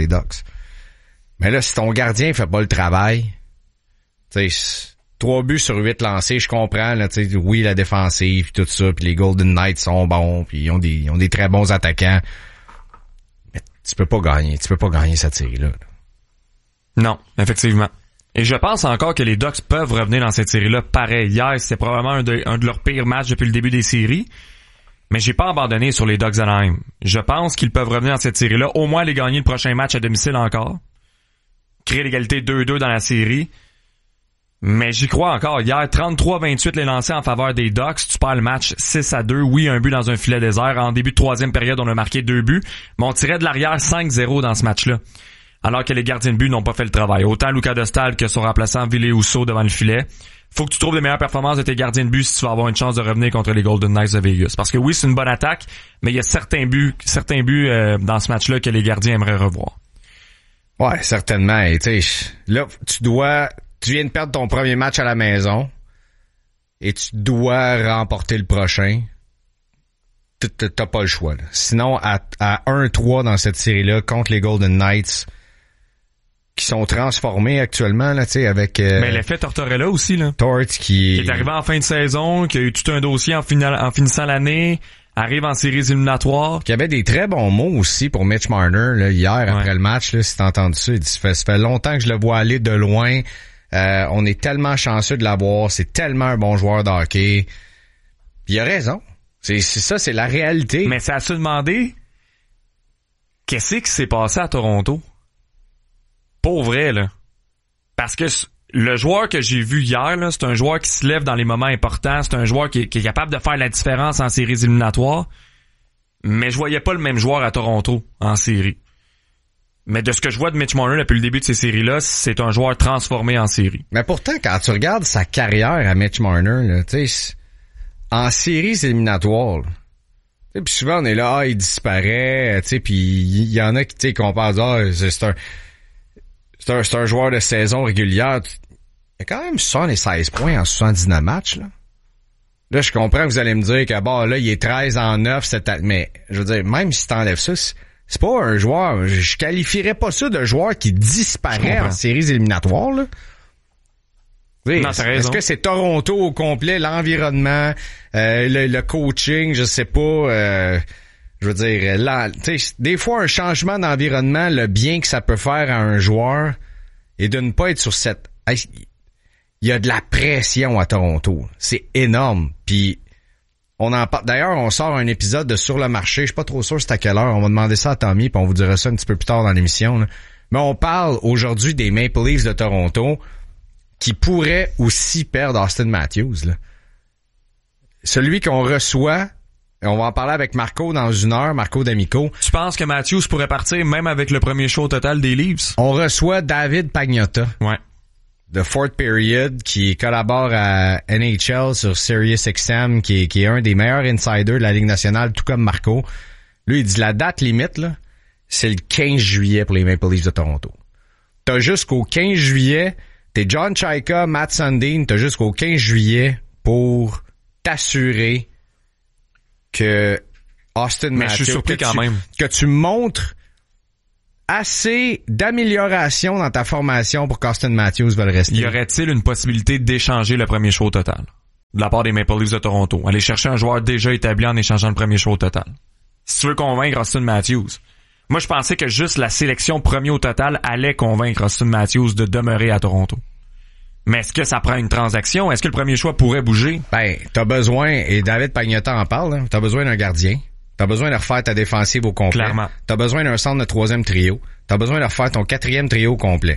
Mais là, si ton gardien fait pas le travail, tu sais, 3 buts sur 8 lancés, je comprends, là, tu sais, oui, la défensive, tout ça, puis les Golden Knights sont bons, puis ils ont des très bons attaquants. Mais tu peux pas gagner cette série-là. Non, effectivement. Et je pense encore que les Ducks peuvent revenir dans cette série-là. Pareil, hier, c'était probablement un de leurs pires matchs depuis le début des séries. Mais j'ai pas abandonné sur les Ducks d'Anaheim. Je pense qu'ils peuvent revenir dans cette série-là, au moins aller gagner le prochain match à domicile encore. Créer l'égalité 2-2 dans la série. Mais j'y crois encore. Hier, 33-28 les lancés en faveur des Ducks. Tu perds le match 6-2. Oui, un but dans un filet désert. En début de troisième période, on a marqué 2 buts. Mais on tirait de l'arrière 5-0 dans ce match-là. Alors que les gardiens de but n'ont pas fait le travail. Autant Luka Dostal que son remplaçant Ville Husso devant le filet. Faut que tu trouves les meilleures performances de tes gardiens de but si tu vas avoir une chance de revenir contre les Golden Knights de Vegas. Parce que oui, c'est une bonne attaque, mais il y a certains buts dans ce match-là que les gardiens aimeraient revoir. Ouais, certainement. Et tu sais, là, tu viens de perdre ton premier match à la maison et tu dois remporter le prochain. T'as pas le choix, là. Sinon, à 1-3 dans cette série-là contre les Golden Knights, qui sont transformés actuellement, là, tu sais, avec... Mais l'effet Tortorella aussi, là. Tort qui est arrivé en fin de saison, qui a eu tout un dossier en finissant l'année, arrive en séries éliminatoires. Qui avait des très bons mots aussi pour Mitch Marner, là, hier, après le match, là, si t'as entendu ça, il dit, ça fait longtemps que je le vois aller de loin. On est tellement chanceux de l'avoir. C'est tellement un bon joueur de hockey. Puis il a raison. C'est ça, c'est la réalité. Mais c'est à se demander qu'est-ce qui s'est passé à Toronto? Pour vrai, là. Parce que le joueur que j'ai vu hier, là, c'est un joueur qui se lève dans les moments importants. C'est un joueur qui est capable de faire la différence en séries éliminatoires. Mais je voyais pas le même joueur à Toronto en série. Mais de ce que je vois de Mitch Marner depuis le début de ces séries-là, c'est un joueur transformé en série. Mais pourtant, quand tu regardes sa carrière à Mitch Marner, là, tu sais, en séries éliminatoires, puis souvent on est là, il disparaît, tu sais, puis il y en a qui, tu sais, qu'on pense, c'est un joueur de saison régulière. Il a quand même 76 points en 79 matchs, là. Là, je comprends que vous allez me dire que, bon, là, il est 13 en 9, mais, je veux dire, même si t'enlèves ça, c'est pas un joueur, je qualifierais pas ça de joueur qui disparaît en séries éliminatoires, là. Oui, non, est-ce que c'est Toronto au complet, l'environnement, le coaching, je sais pas, je veux dire, des fois un changement d'environnement, le bien que ça peut faire à un joueur, et de ne pas être sur cette... Il y a de la pression à Toronto, c'est énorme, puis on en parle. D'ailleurs, on sort un épisode de Sur le marché, je suis pas trop sûr c'est à quelle heure, on va demander ça à Tommy, puis on vous dira ça un petit peu plus tard dans l'émission, là. Mais on parle aujourd'hui des Maple Leafs de Toronto, qui pourrait aussi perdre Austin Matthews, là. Celui qu'on reçoit, et on va en parler avec Marco dans une heure, Marco D'Amico. Tu penses que Matthews pourrait partir même avec le premier show total des Leafs? On reçoit David Pagnotta. Ouais. De Fourth Period, qui collabore à NHL sur SiriusXM, qui est un des meilleurs insiders de la Ligue nationale, tout comme Marco. Lui, il dit la date limite, là, c'est le 15 juillet pour les Maple Leafs de Toronto. T'as jusqu'au 15 juillet... T'es John Chayka, Matt Sundin, t'as jusqu'au 15 juillet pour t'assurer que Austin Matthews... Mais je suis surpris quand même. Que tu montres assez d'amélioration dans ta formation pour qu'Austin Matthews veuille rester. Y aurait-il une possibilité d'échanger le premier choix au total? De la part des Maple Leafs de Toronto. Aller chercher un joueur déjà établi en échangeant le premier choix au total. Si tu veux convaincre Austin Matthews. Moi, je pensais que juste la sélection premier au total allait convaincre Austin Matthews de demeurer à Toronto. Mais est-ce que ça prend une transaction? Est-ce que le premier choix pourrait bouger? Ben, t'as besoin, et David Pagnotta en parle, hein, t'as besoin d'un gardien. T'as besoin de refaire ta défensive au complet. Clairement. T'as besoin d'un centre de troisième trio. T'as besoin de refaire ton quatrième trio au complet.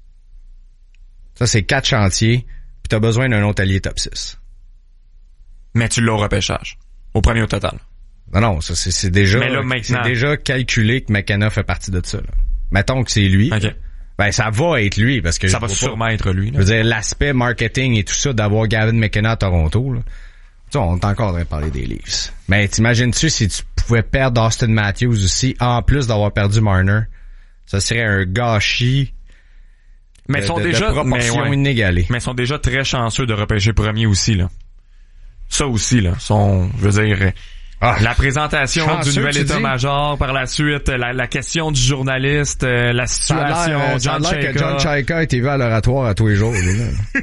Ça, c'est 4 chantiers. Puis t'as besoin d'un autre allié top 6. Mais tu l'as au repêchage. Au premier au total. Non, ça, c'est déjà, mais là, maintenant... c'est déjà calculé que McKenna fait partie de ça, là. Mettons que c'est lui. OK. Ben, ça va être lui, parce que... Ça va sûrement être lui, là. Je veux dire, l'aspect marketing et tout ça d'avoir Gavin McKenna à Toronto, là. Tu sais, on est encore en train de parler des Leafs. Mais t'imagines-tu si tu pouvais perdre Austin Matthews aussi, en plus d'avoir perdu Marner? Ça serait un gâchis. Mais ils sont déjà de proportions inégalées. Mais ils sont déjà très chanceux de repêcher premier aussi, là. Ça aussi, là. Je veux dire, la présentation chanceux, du nouvel état-major, par la suite, la question du journaliste, la situation, John Chayka. John Chayka a été vu à l'oratoire à tous les jours, là.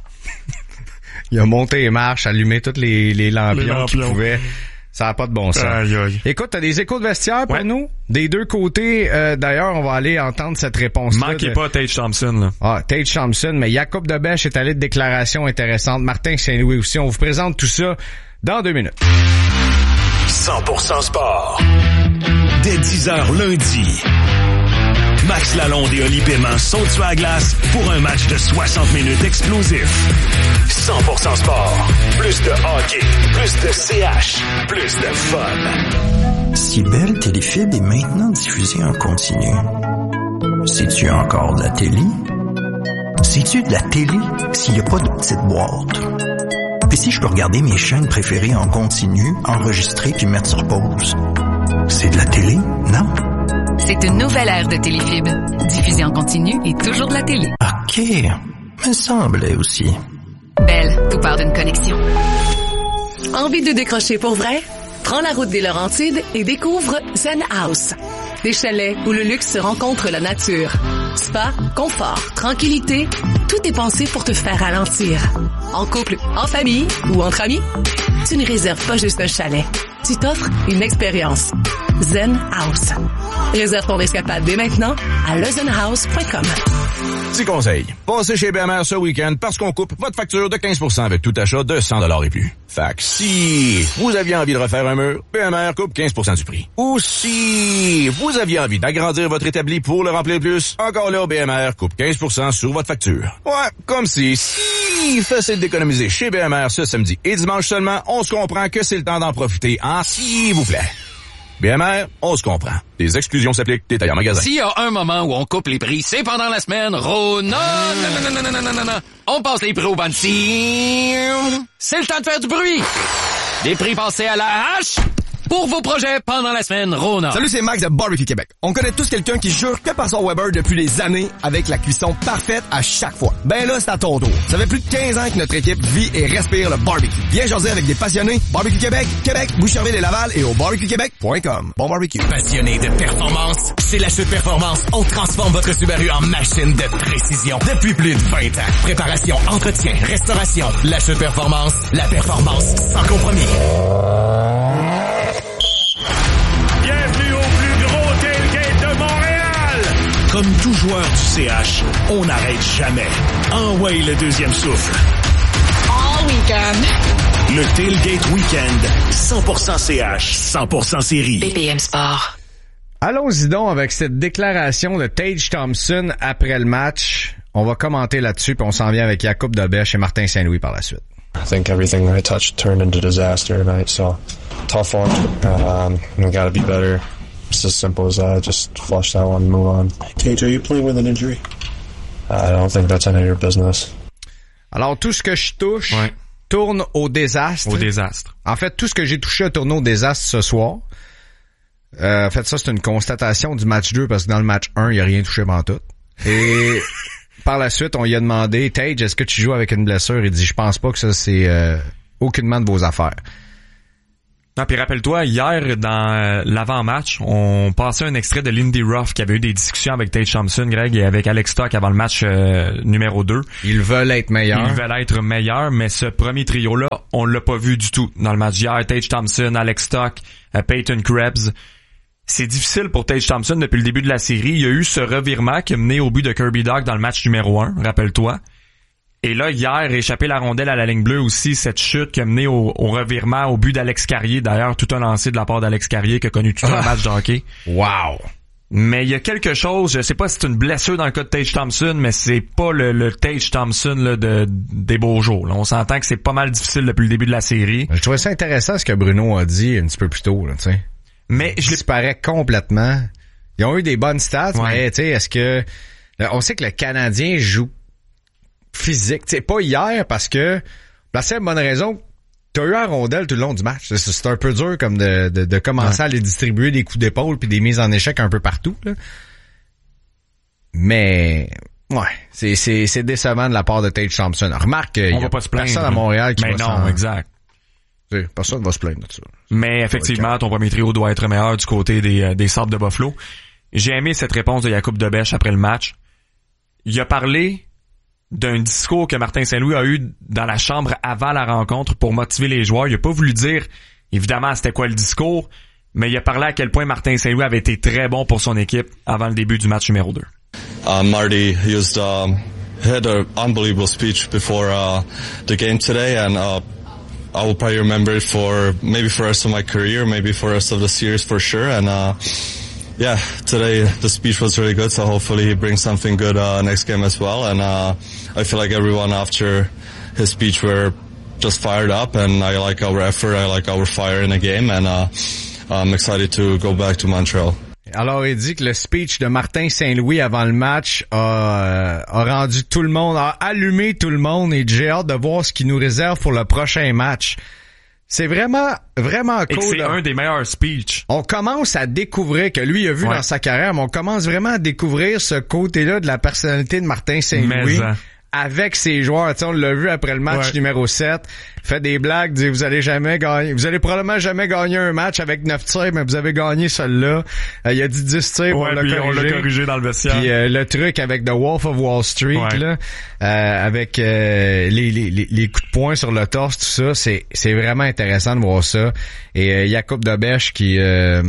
Il a monté les marches, allumé toutes les lampions qu'il pouvait. Ça n'a pas de bon sens. Aïe, aïe. Écoute, t'as des échos de vestiaire pour nous? Des deux côtés, d'ailleurs, on va aller entendre cette réponse-là. Manquez pas Tage Thompson, là. Ah, Tage Thompson, mais Jakub Dobeš est allé de déclarations intéressantes. Martin Saint-Louis aussi. On vous présente tout ça dans 2 minutes. 100% sport. Dès 10h lundi. Max Lalonde et Oli Paiement sont sur la glace pour un match de 60 minutes explosif. 100% sport. Plus de hockey, plus de CH, plus de fun. Si Belle Téléfilm est maintenant diffusée en continu, c'est-tu encore de la télé? C'est-tu de la télé s'il n'y a pas de petite boîte? Puis si je peux regarder mes chaînes préférées en continu, enregistrer puis mettre sur pause, c'est de la télé, non? C'est une nouvelle ère de Téléfib. Diffusée en continu et toujours de la télé. OK. Me semblait aussi. Belle, tout part d'une connexion. Envie de décrocher pour vrai? Prends la route des Laurentides et découvre Zen House. Des chalets où le luxe se rencontre la nature. Spa, confort, tranquillité, tout est pensé pour te faire ralentir. En couple, en famille ou entre amis, tu ne réserves pas juste un chalet. Tu t'offres une expérience. Zen House. Réserve ton escapade dès maintenant à lezenhouse.com. Petit conseil. Passez chez BMR ce week-end parce qu'on coupe votre facture de 15% avec tout achat de 100$ et plus. Fait que si vous aviez envie de refaire un mur, BMR coupe 15% du prix. Ou si vous aviez envie d'agrandir votre établi pour le remplir plus, encore là, BMR coupe 15% sur votre facture. Ouais, comme si facile d'économiser chez BMR ce samedi et dimanche seulement, on se comprend que c'est le temps d'en profiter, hein, s'il vous plaît. BMR, on se comprend. Les exclusions s'appliquent, détail en magasin. S'il y a un moment où on coupe les prix, c'est pendant la semaine. Non. On passe les prix au Bansi. C'est le temps de faire du bruit. Des prix passés à la hache pour vos projets pendant la semaine Rona. Salut, c'est Max de Barbecue Québec. On connaît tous quelqu'un qui jure que par son Weber depuis des années avec la cuisson parfaite à chaque fois. Ben là, c'est à ton tour. Ça fait plus de 15 ans que notre équipe vit et respire le barbecue. Viens jaser avec des passionnés. Barbecue Québec, Boucherville et Laval et au barbecuequebec.com. Bon barbecue. Passionné de performance, chez la Chute Performance, on transforme votre Subaru en machine de précision depuis plus de 20 ans. Préparation, entretien, restauration. La Chute Performance, la performance sans compromis. Bienvenue au plus gros tailgate de Montréal! Comme tout joueur du CH, on n'arrête jamais. Envoie le deuxième souffle. All weekend. Le Tailgate Weekend. 100% CH, 100% série. BPM Sport. Allons-y donc avec cette déclaration de Tage Thompson après le match. On va commenter là-dessus, puis on s'en vient avec Jakub Dobeš et Martin Saint-Louis par la suite. I think everything I touched turned into disaster tonight, so tough one. We gotta be better. It's as simple as that. Just flush that one and move on. Tage, are you playing with an injury? I don't think that's any of your business. Alors, tout ce que je touche tourne au désastre. Au désastre. En fait, tout ce que j'ai touché a tourné au désastre ce soir. En fait, ça, c'est une constatation du match 2 parce que dans le match 1, il n'y a rien touché pantoute. Et par la suite, on lui a demandé, Tage, est-ce que tu joues avec une blessure? Il dit, je pense pas que ça, c'est aucunement de vos affaires. Non, puis rappelle-toi, hier, dans l'avant-match, on passait un extrait de Lindy Ruff qui avait eu des discussions avec Tage Thompson, Greg, et avec Alex Stock avant le match numéro 2. Ils veulent être meilleurs. Ils veulent être meilleurs, mais ce premier trio-là, on l'a pas vu du tout dans le match d'hier. Tage Thompson, Alex Stock, Peyton Krebs. C'est difficile pour Tage Thompson depuis le début de la série. Il y a eu ce revirement qui a mené au but de Kirby Dach dans le match numéro 1, rappelle-toi. Et là, hier, échapper la rondelle à la ligne bleue aussi, cette chute qui a mené au revirement, au but d'Alex Carrier. D'ailleurs, tout un lancé de la part d'Alex Carrier qui a connu tout un match de hockey. Wow! Mais il y a quelque chose, je sais pas si c'est une blessure dans le cas de Tage Thompson, mais c'est pas le Tage Thompson là, des beaux jours. Là. On s'entend que c'est pas mal difficile depuis le début de la série. Je trouvais ça intéressant ce que Bruno a dit un petit peu plus tôt, là, tu sais. Mais je disparaît complètement. Ils ont eu des bonnes stats, mais tu sais, est-ce que... On sait que le Canadien joue physique. Tu sais, pas hier parce que... La seule bonne raison, t'as eu la rondelle tout le long du match. C'est un peu dur comme de commencer à aller distribuer des coups d'épaule puis des mises en échec un peu partout, là. Mais... Ouais, c'est décevant de la part de Tage Thompson. Remarque, il y a personne à Montréal qui va exact. Personne va se plaindre de ça. Mais effectivement, ton premier trio doit être meilleur du côté des Sabres de Buffalo. J'ai aimé cette réponse de Jakub Dobeš après le match. Il a parlé d'un discours que Martin Saint-Louis a eu dans la chambre avant la rencontre pour motiver les joueurs. Il a pas voulu dire, évidemment, c'était quoi le discours, mais il a parlé à quel point Martin Saint-Louis avait été très bon pour son équipe avant le début du match numéro 2. Marty had an unbelievable speech before the game today, and I will probably remember it for the rest of my career, maybe for the rest of the series for sure. And yeah, today the speech was really good, so hopefully he brings something good next game as well. And I feel like everyone after his speech were just fired up, and I like our effort, I like our fire in the game, and I'm excited to go back to Montreal. Alors, il dit que le speech de Martin Saint-Louis avant le match a rendu tout le monde, a allumé tout le monde, et j'ai hâte de voir ce qu'il nous réserve pour le prochain match. C'est vraiment cool. Et c'est un des meilleurs speeches. On commence à découvrir, que lui a vu dans sa carrière, mais on commence vraiment à découvrir ce côté-là de la personnalité de Martin Saint-Louis. Avec ses joueurs, tu sais, on l'a vu après le match numéro 7, fait des blagues, dit vous allez probablement jamais gagner un match avec 9 tirs, mais vous avez gagné celui-là. Il a dit 10 tirs, on l'a corrigé dans le vestiaire. Puis le truc avec The Wolf of Wall Street là, avec les coups de poing sur le torse, tout ça, c'est vraiment intéressant de voir ça. Et Jakub Dobeš qui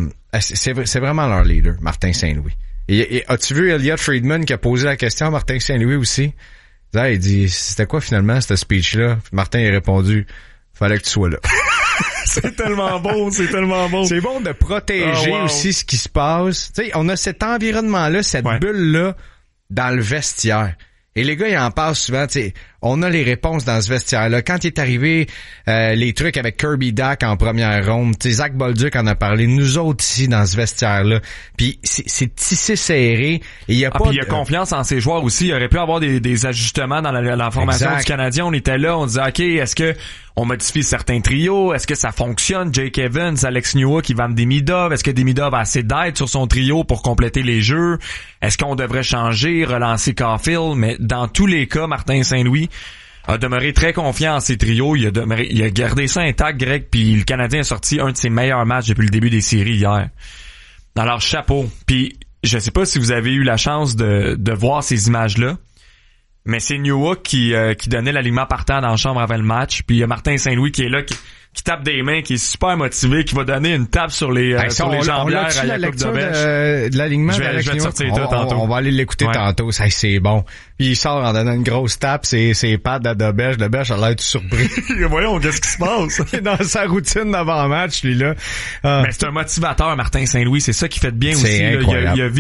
c'est vraiment leur leader, Martin Saint-Louis. Et as-tu vu Elliot Friedman qui a posé la question à Martin Saint-Louis aussi? Là, il dit, c'était quoi finalement, ce speech-là? Martin a répondu, fallait que tu sois là. C'est tellement beau, c'est tellement beau. C'est bon de protéger aussi ce qui se passe. Tu sais, on a cet environnement-là, cette bulle-là, dans le vestiaire. Et les gars, ils en parlent souvent, tu sais, on a les réponses dans ce vestiaire-là. Quand il est arrivé, les trucs avec Kirby Dach en première ronde, tu sais, Zach Bolduc en a parlé, nous autres ici dans ce vestiaire-là. Puis c'est tissé serré. Et il y a pas. Puis il y a confiance en ses joueurs aussi. Il aurait pu avoir des ajustements dans la formation du Canadien. On était là, on disait, OK, est-ce que on modifie certains trios? Est-ce que ça fonctionne? Jake Evans, Alex Newhook, Ivan Demidov. Est-ce que Demidov a assez d'aide sur son trio pour compléter les jeux? Est-ce qu'on devrait changer, relancer Caulfield? Mais dans tous les cas, Martin Saint-Louis a demeuré très confiant en ses trios. Il a gardé ça intact, Greg, puis le Canadien a sorti un de ses meilleurs matchs depuis le début des séries hier. Alors, chapeau. Puis, je sais pas si vous avez eu la chance de voir ces images-là, mais c'est Newhook qui donnait l'alignement partant dans la chambre avant le match, puis il y a Martin Saint-Louis qui est là, qui tape des mains, qui est super motivé, qui va donner une tape sur les jambières à Jakub Dobeš. De l'alignement je vais te sortir tantôt. On va aller l'écouter tantôt, ça c'est bon. Puis il sort en donnant une grosse tape, c'est pattes à Dobeš. Dobeš a l'air tout surpris. Voyons, qu'est-ce qui se passe? Il est dans sa routine d'avant-match, lui là. Mais c'est un motivateur, Martin Saint-Louis, c'est ça qui fait de bien aussi. Là. Il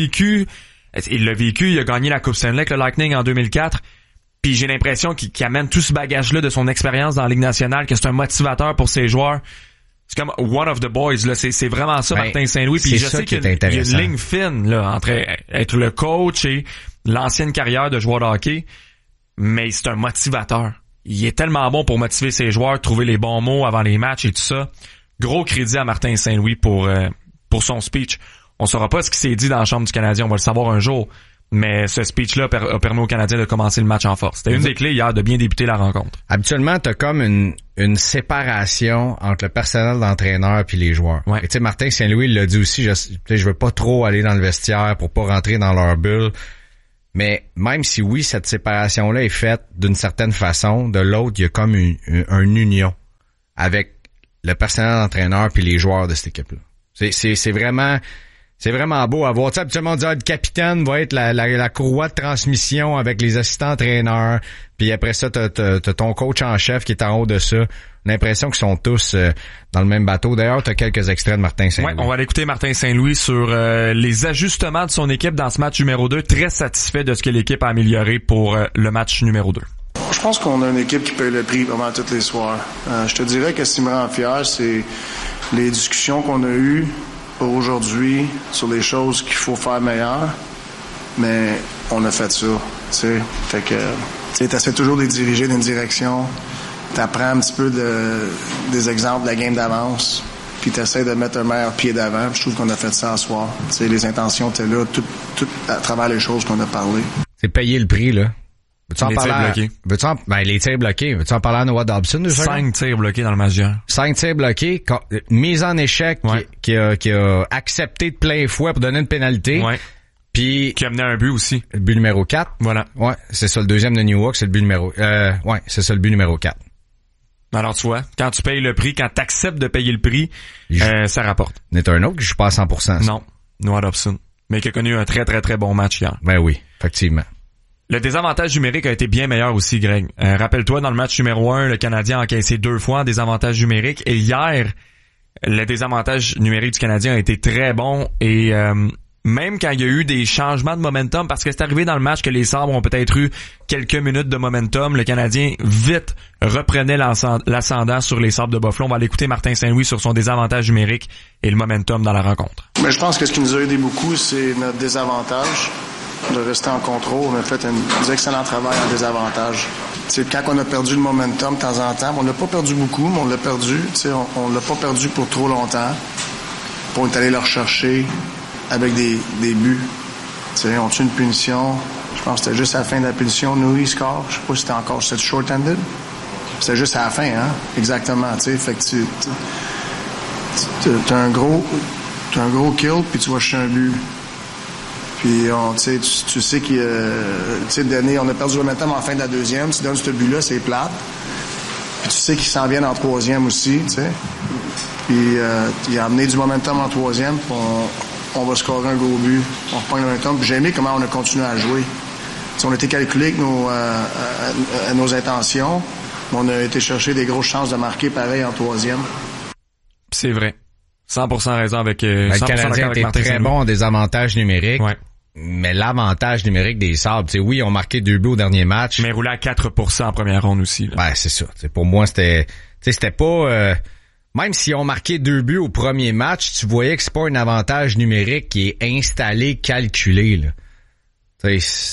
l'a vécu, il a gagné la Coupe Stanley avec le Lightning en 2004. Puis j'ai l'impression qu'il amène tout ce bagage-là de son expérience dans la Ligue nationale, que c'est un motivateur pour ses joueurs. C'est comme one of the boys, là. C'est vraiment ça, Martin Saint-Louis. Puis je sais qu'il y a une ligne fine, là, entre être le coach et l'ancienne carrière de joueur de hockey. Mais c'est un motivateur. Il est tellement bon pour motiver ses joueurs, trouver les bons mots avant les matchs et tout ça. Gros crédit à Martin Saint-Louis pour son speech. On saura pas ce qui s'est dit dans la chambre du Canadien. On va le savoir un jour. Mais ce speech-là a permis aux Canadiens de commencer le match en force. C'était une des clés hier de bien débuter la rencontre. Habituellement, t'as comme une séparation entre le personnel d'entraîneur puis les joueurs. Ouais. Et tu sais, Martin Saint-Louis l'a dit aussi, je veux pas trop aller dans le vestiaire pour pas rentrer dans leur bulle. Mais même si oui, cette séparation-là est faite d'une certaine façon, de l'autre, il y a comme une union avec le personnel d'entraîneur puis les joueurs de cette équipe-là. C'est vraiment beau à voir. Tu sais, habituellement, on dit, le capitaine va être la courroie de transmission avec les assistants entraîneurs. Puis après ça, t'as ton coach en chef qui est en haut de ça. On a l'impression qu'ils sont tous dans le même bateau. D'ailleurs, t'as quelques extraits de Martin Saint-Louis. Ouais, on va aller écouter Martin Saint-Louis sur les ajustements de son équipe dans ce match numéro 2. Très satisfait de ce que l'équipe a amélioré pour le match numéro 2. Je pense qu'on a une équipe qui paye le prix vraiment tous les soirs. Je te dirais que ce qui me rend fier, c'est les discussions qu'on a eues aujourd'hui sur les choses qu'il faut faire meilleures, mais on a fait ça, tu sais. Fait que, tu sais, t'essaies toujours de les diriger dans une direction, t'apprends un petit peu des exemples de la game d'avance, puis t'essaies de mettre un meilleur pied d'avant, puis je trouve qu'on a fait ça ce soir. Tu sais, les intentions étaient là, tout à travers les choses qu'on a parlé. C'est payer le prix, là. Veux-tu en les parler? Tirs bloqués. Les tirs bloqués. Veux-tu en parler à Noah Dobson? 5 tirs bloqués dans le match d'hier. 5 tirs bloqués. Mise en échec qui a accepté de plein fouet pour donner une pénalité. Ouais. Puis qui a mené un but aussi. Le but numéro 4. Voilà. Ouais, c'est ça le deuxième de New York, c'est le but numéro c'est ça le but numéro 4. Alors tu vois, quand tu payes le prix, quand tu acceptes de payer le prix, ça rapporte. Il y en a un autre qui joue pas à 100%. Non, Noah Dobson, mais qui a connu un très très très bon match hier. Ben oui, effectivement. Le désavantage numérique a été bien meilleur aussi, Greg. Rappelle-toi, dans le match numéro 1, le Canadien a encaissé 2 fois en désavantage numérique. Et hier, le désavantage numérique du Canadien a été très bon. Et même quand il y a eu des changements de momentum, parce que c'est arrivé dans le match que les Sabres ont peut-être eu quelques minutes de momentum, le Canadien vite reprenait l'ascendant sur les Sabres de Buffalo. On va aller écouter Martin Saint-Louis sur son désavantage numérique et le momentum dans la rencontre. Mais je pense que ce qui nous a aidé beaucoup, c'est notre désavantage. De rester en contrôle. On a fait un excellent travail en désavantage. C'est quand on a perdu le momentum de temps en temps, on l'a pas perdu beaucoup, mais on l'a perdu. On l'a pas perdu pour trop longtemps. On est allé le rechercher avec des buts. On tue une punition. Je pense que c'était juste à la fin de la punition. Nous, il score. Je sais pas si c'était short-handed. C'était juste à la fin, hein? Exactement. Fait que t'as un gros kill, puis tu vas chercher un but. Puis, tu sais on a perdu le momentum en fin de la deuxième. Tu donnes ce but-là, c'est plate. Puis, tu sais qu'ils s'en viennent en troisième aussi, tu sais. Puis, il a amené du momentum en troisième. Puis, on va scorer un gros but. On reprend le momentum. Puis, j'ai aimé comment on a continué à jouer. T'sais, on a été calculé avec nos intentions. Mais on a été chercher des grosses chances de marquer pareil en troisième. C'est vrai. 100% raison avec le Canadien était très bon en désavantage numérique. Ouais. Mais l'avantage numérique des Sabres, oui, ils ont marqué 2 buts au dernier match. Mais roulé à 4% en première ronde aussi. Là. Ben, c'est ça. Pour moi, c'était pas... même s'ils ont marqué 2 buts au premier match, tu voyais que c'est pas un avantage numérique qui est installé, calculé. Là.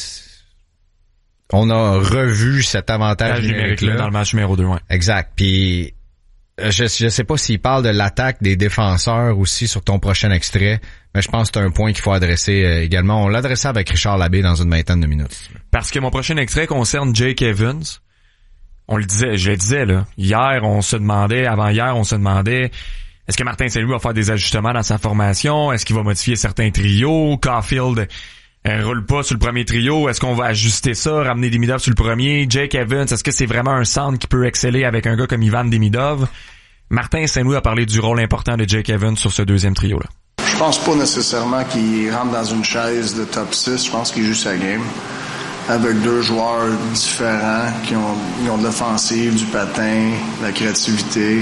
On a revu cet avantage numérique-là. Dans le match numéro 2, ouais. Exact. Puis... Je sais pas s'il parle de l'attaque des défenseurs aussi sur ton prochain extrait, mais je pense que c'est un point qu'il faut adresser également. On l'adressait avec Richard Labbé dans une vingtaine de minutes. Parce que mon prochain extrait concerne Jake Evans. Je le disais, là. Avant-hier, on se demandait, est-ce que Martin Saint-Louis va faire des ajustements dans sa formation? Est-ce qu'il va modifier certains trios? Caulfield roule pas sur le premier trio. Est-ce qu'on va ajuster ça, ramener Demidov sur le premier? Jake Evans, est-ce que c'est vraiment un centre qui peut exceller avec un gars comme Ivan Demidov? Martin Saint-Louis a parlé du rôle important de Jake Evans sur ce deuxième trio-là. Je pense pas nécessairement qu'il rentre dans une chaise de top 6. Je pense qu'il joue sa game avec 2 joueurs différents qui ont de l'offensive, du patin, de la créativité.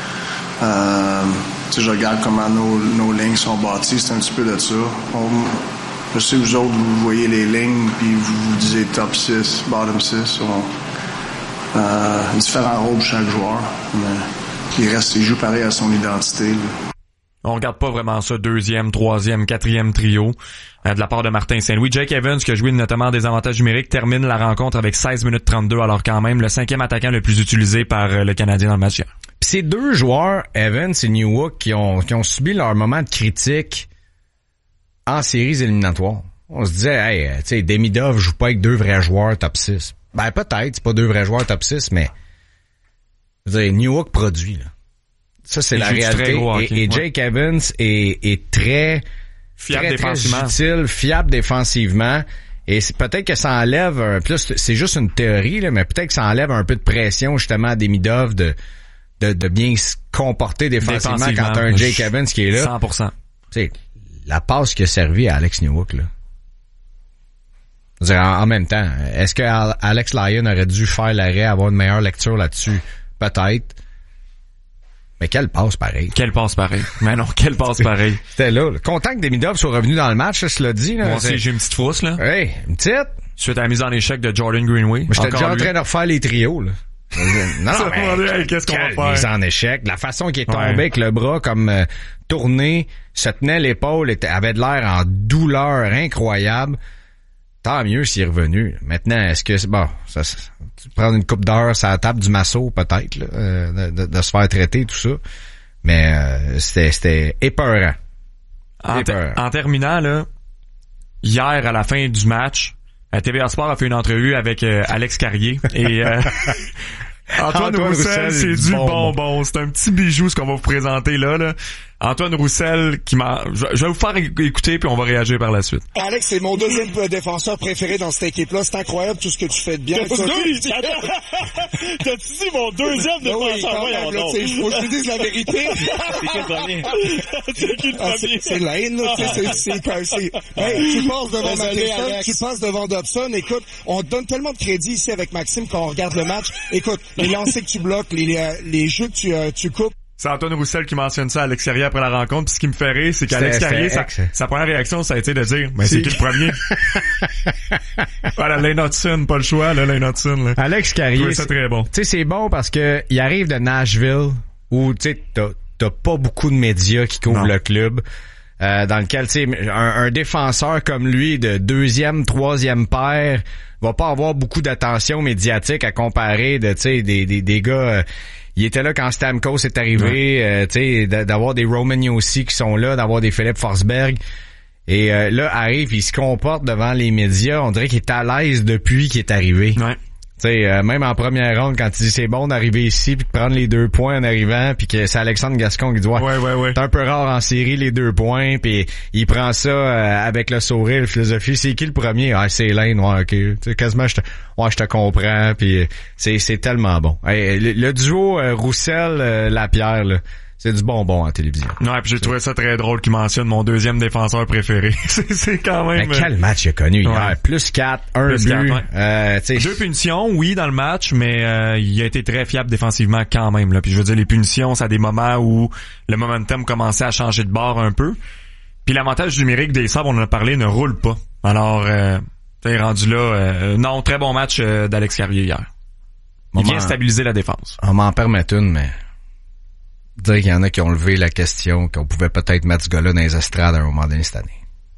Je regarde comment nos lignes sont bâties. C'est un petit peu de ça. Je sais que vous autres, vous voyez les lignes, puis vous disiez top 6, bottom 6. Différents rôles pour chaque joueur. Mais il joue pareil à son identité. Là. On regarde pas vraiment ça, 2e, 3e, 4e trio de la part de Martin Saint-Louis. Jake Evans, qui a joué notamment des avantages numériques, termine la rencontre avec 16 minutes 32, alors quand même le 5e attaquant le plus utilisé par le Canadien dans le match hier. Ces 2 joueurs, Evans et Newhook, qui ont subi leur moment de critique en séries éliminatoires. on se disait, hey, tu sais, Demidov joue pas avec 2 vrais joueurs top 6. Ben, peut-être, c'est pas 2 vrais joueurs top 6, mais, je veux dire, Newhook produit, là. Ça, c'est la réalité. Et Jake Evans est très fiable très défensivement. utile, fiable défensivement. Et peut-être que ça enlève, puis là, c'est juste une théorie, là, mais peut-être que ça enlève un peu de pression, justement, à Demidov de bien se comporter défensivement quand t'as un Jake Evans qui est là. 100%. Tu sais, la passe qui a servi à Alex Newhook, là. Je veux dire, en même temps, est-ce que Alex Lyon aurait dû faire l'arrêt, avoir une meilleure lecture là-dessus? Peut-être. Mais quelle passe pareil. Mais non, quelle passe pareil. C'était là. Content que Demidov soit revenu dans le match, ça, je l'ai dit. Là. Moi aussi, j'ai une petite frousse, là. Hey, une petite. Suite à la mise en échec de Jordan Greenway. J'étais déjà en train de refaire les trios, là. Non, mais qu'est-ce qu'on va faire? Mise en échec. La façon qu'il est tombé avec le bras comme tourné, se tenait l'épaule, avait de l'air en douleur incroyable. Tant mieux s'il est revenu. Maintenant, est-ce que c'est bon, tu prends une coupe d'heure sur la table du masso, peut-être, là, de se faire traiter, tout ça. Mais c'était épeurant. En terminant, là, hier, à la fin du match, TVA Sport a fait une entrevue avec Alex Carrier et Antoine Roussel, c'est du bonbon. C'est un petit bijou ce qu'on va vous présenter là. Antoine Roussel je vais vous faire écouter puis on va réagir par la suite. Alex, c'est mon deuxième défenseur préféré dans cette équipe-là. C'est incroyable tout ce que tu fais de bien. T'as-tu dit mon deuxième défenseur? Faut que je te dise la vérité. C'est qui le premier? C'est qui le premier? C'est Lane, là. Hey, tu passes devant Matheson, tu passes devant Dobson. Écoute, on te donne tellement de crédit ici avec Maxime quand on regarde le match. Écoute, les lancers que tu bloques, les jeux que tu coupes. C'est Antoine Roussel qui mentionne ça à Alex Carrier après la rencontre. Puis ce qui me fait rire, c'est qu'Alex Carrier, sa première réaction, ça a été de dire, mais c'est qui le premier? Voilà, Lane Hudson, pas le choix, là, Lane Hudson, là. Alex Carrier. C'est très bon. Tu sais, c'est bon parce que il arrive de Nashville où, tu sais, t'as pas beaucoup de médias qui couvrent le club. Dans lequel, tu sais, un défenseur comme lui, de 2e, 3e paire, va pas avoir beaucoup d'attention médiatique à comparer de, tu sais, des gars, il était là quand Stamkos est arrivé, tu sais, d'avoir des Roman Josi qui sont là, d'avoir des Philippe Forsberg. Et là, arrive, il se comporte devant les médias, on dirait qu'il est à l'aise depuis qu'il est arrivé. Ouais. Tu sais, même en première ronde, quand il dit c'est bon d'arriver ici puis de prendre les 2 points en arrivant, puis que c'est Alexandre Gascon qui dit ouais. C'est un peu rare en série les 2 points, puis il prend ça avec le sourire, la philosophie. C'est qui le premier? Ah, c'est Lane, ouais, ok. Tu sais, quasiment je te comprends, puis c'est tellement bon. Hey, le duo Roussel-Lapierre, là. C'est du bonbon en télévision. Ouais, puis j'ai trouvé ça très drôle qu'il mentionne mon deuxième défenseur préféré. c'est quand même... Mais quel match il a connu hier? Plus 4, 1 but. 4, 2 punitions, oui, dans le match, mais il a été très fiable défensivement quand même. Là. Puis je veux dire, les punitions, c'est à des moments où le momentum commençait à changer de bord un peu. Puis l'avantage numérique des Sabres, on en a parlé, ne roule pas. Alors, t'es rendu là. Non, très bon match d'Alex Carrier hier. Il vient stabiliser la défense. On m'en permet une, mais... dire qu'il y en a qui ont levé la question qu'on pouvait peut-être mettre ce gars-là dans les estrades à un moment donné cette année.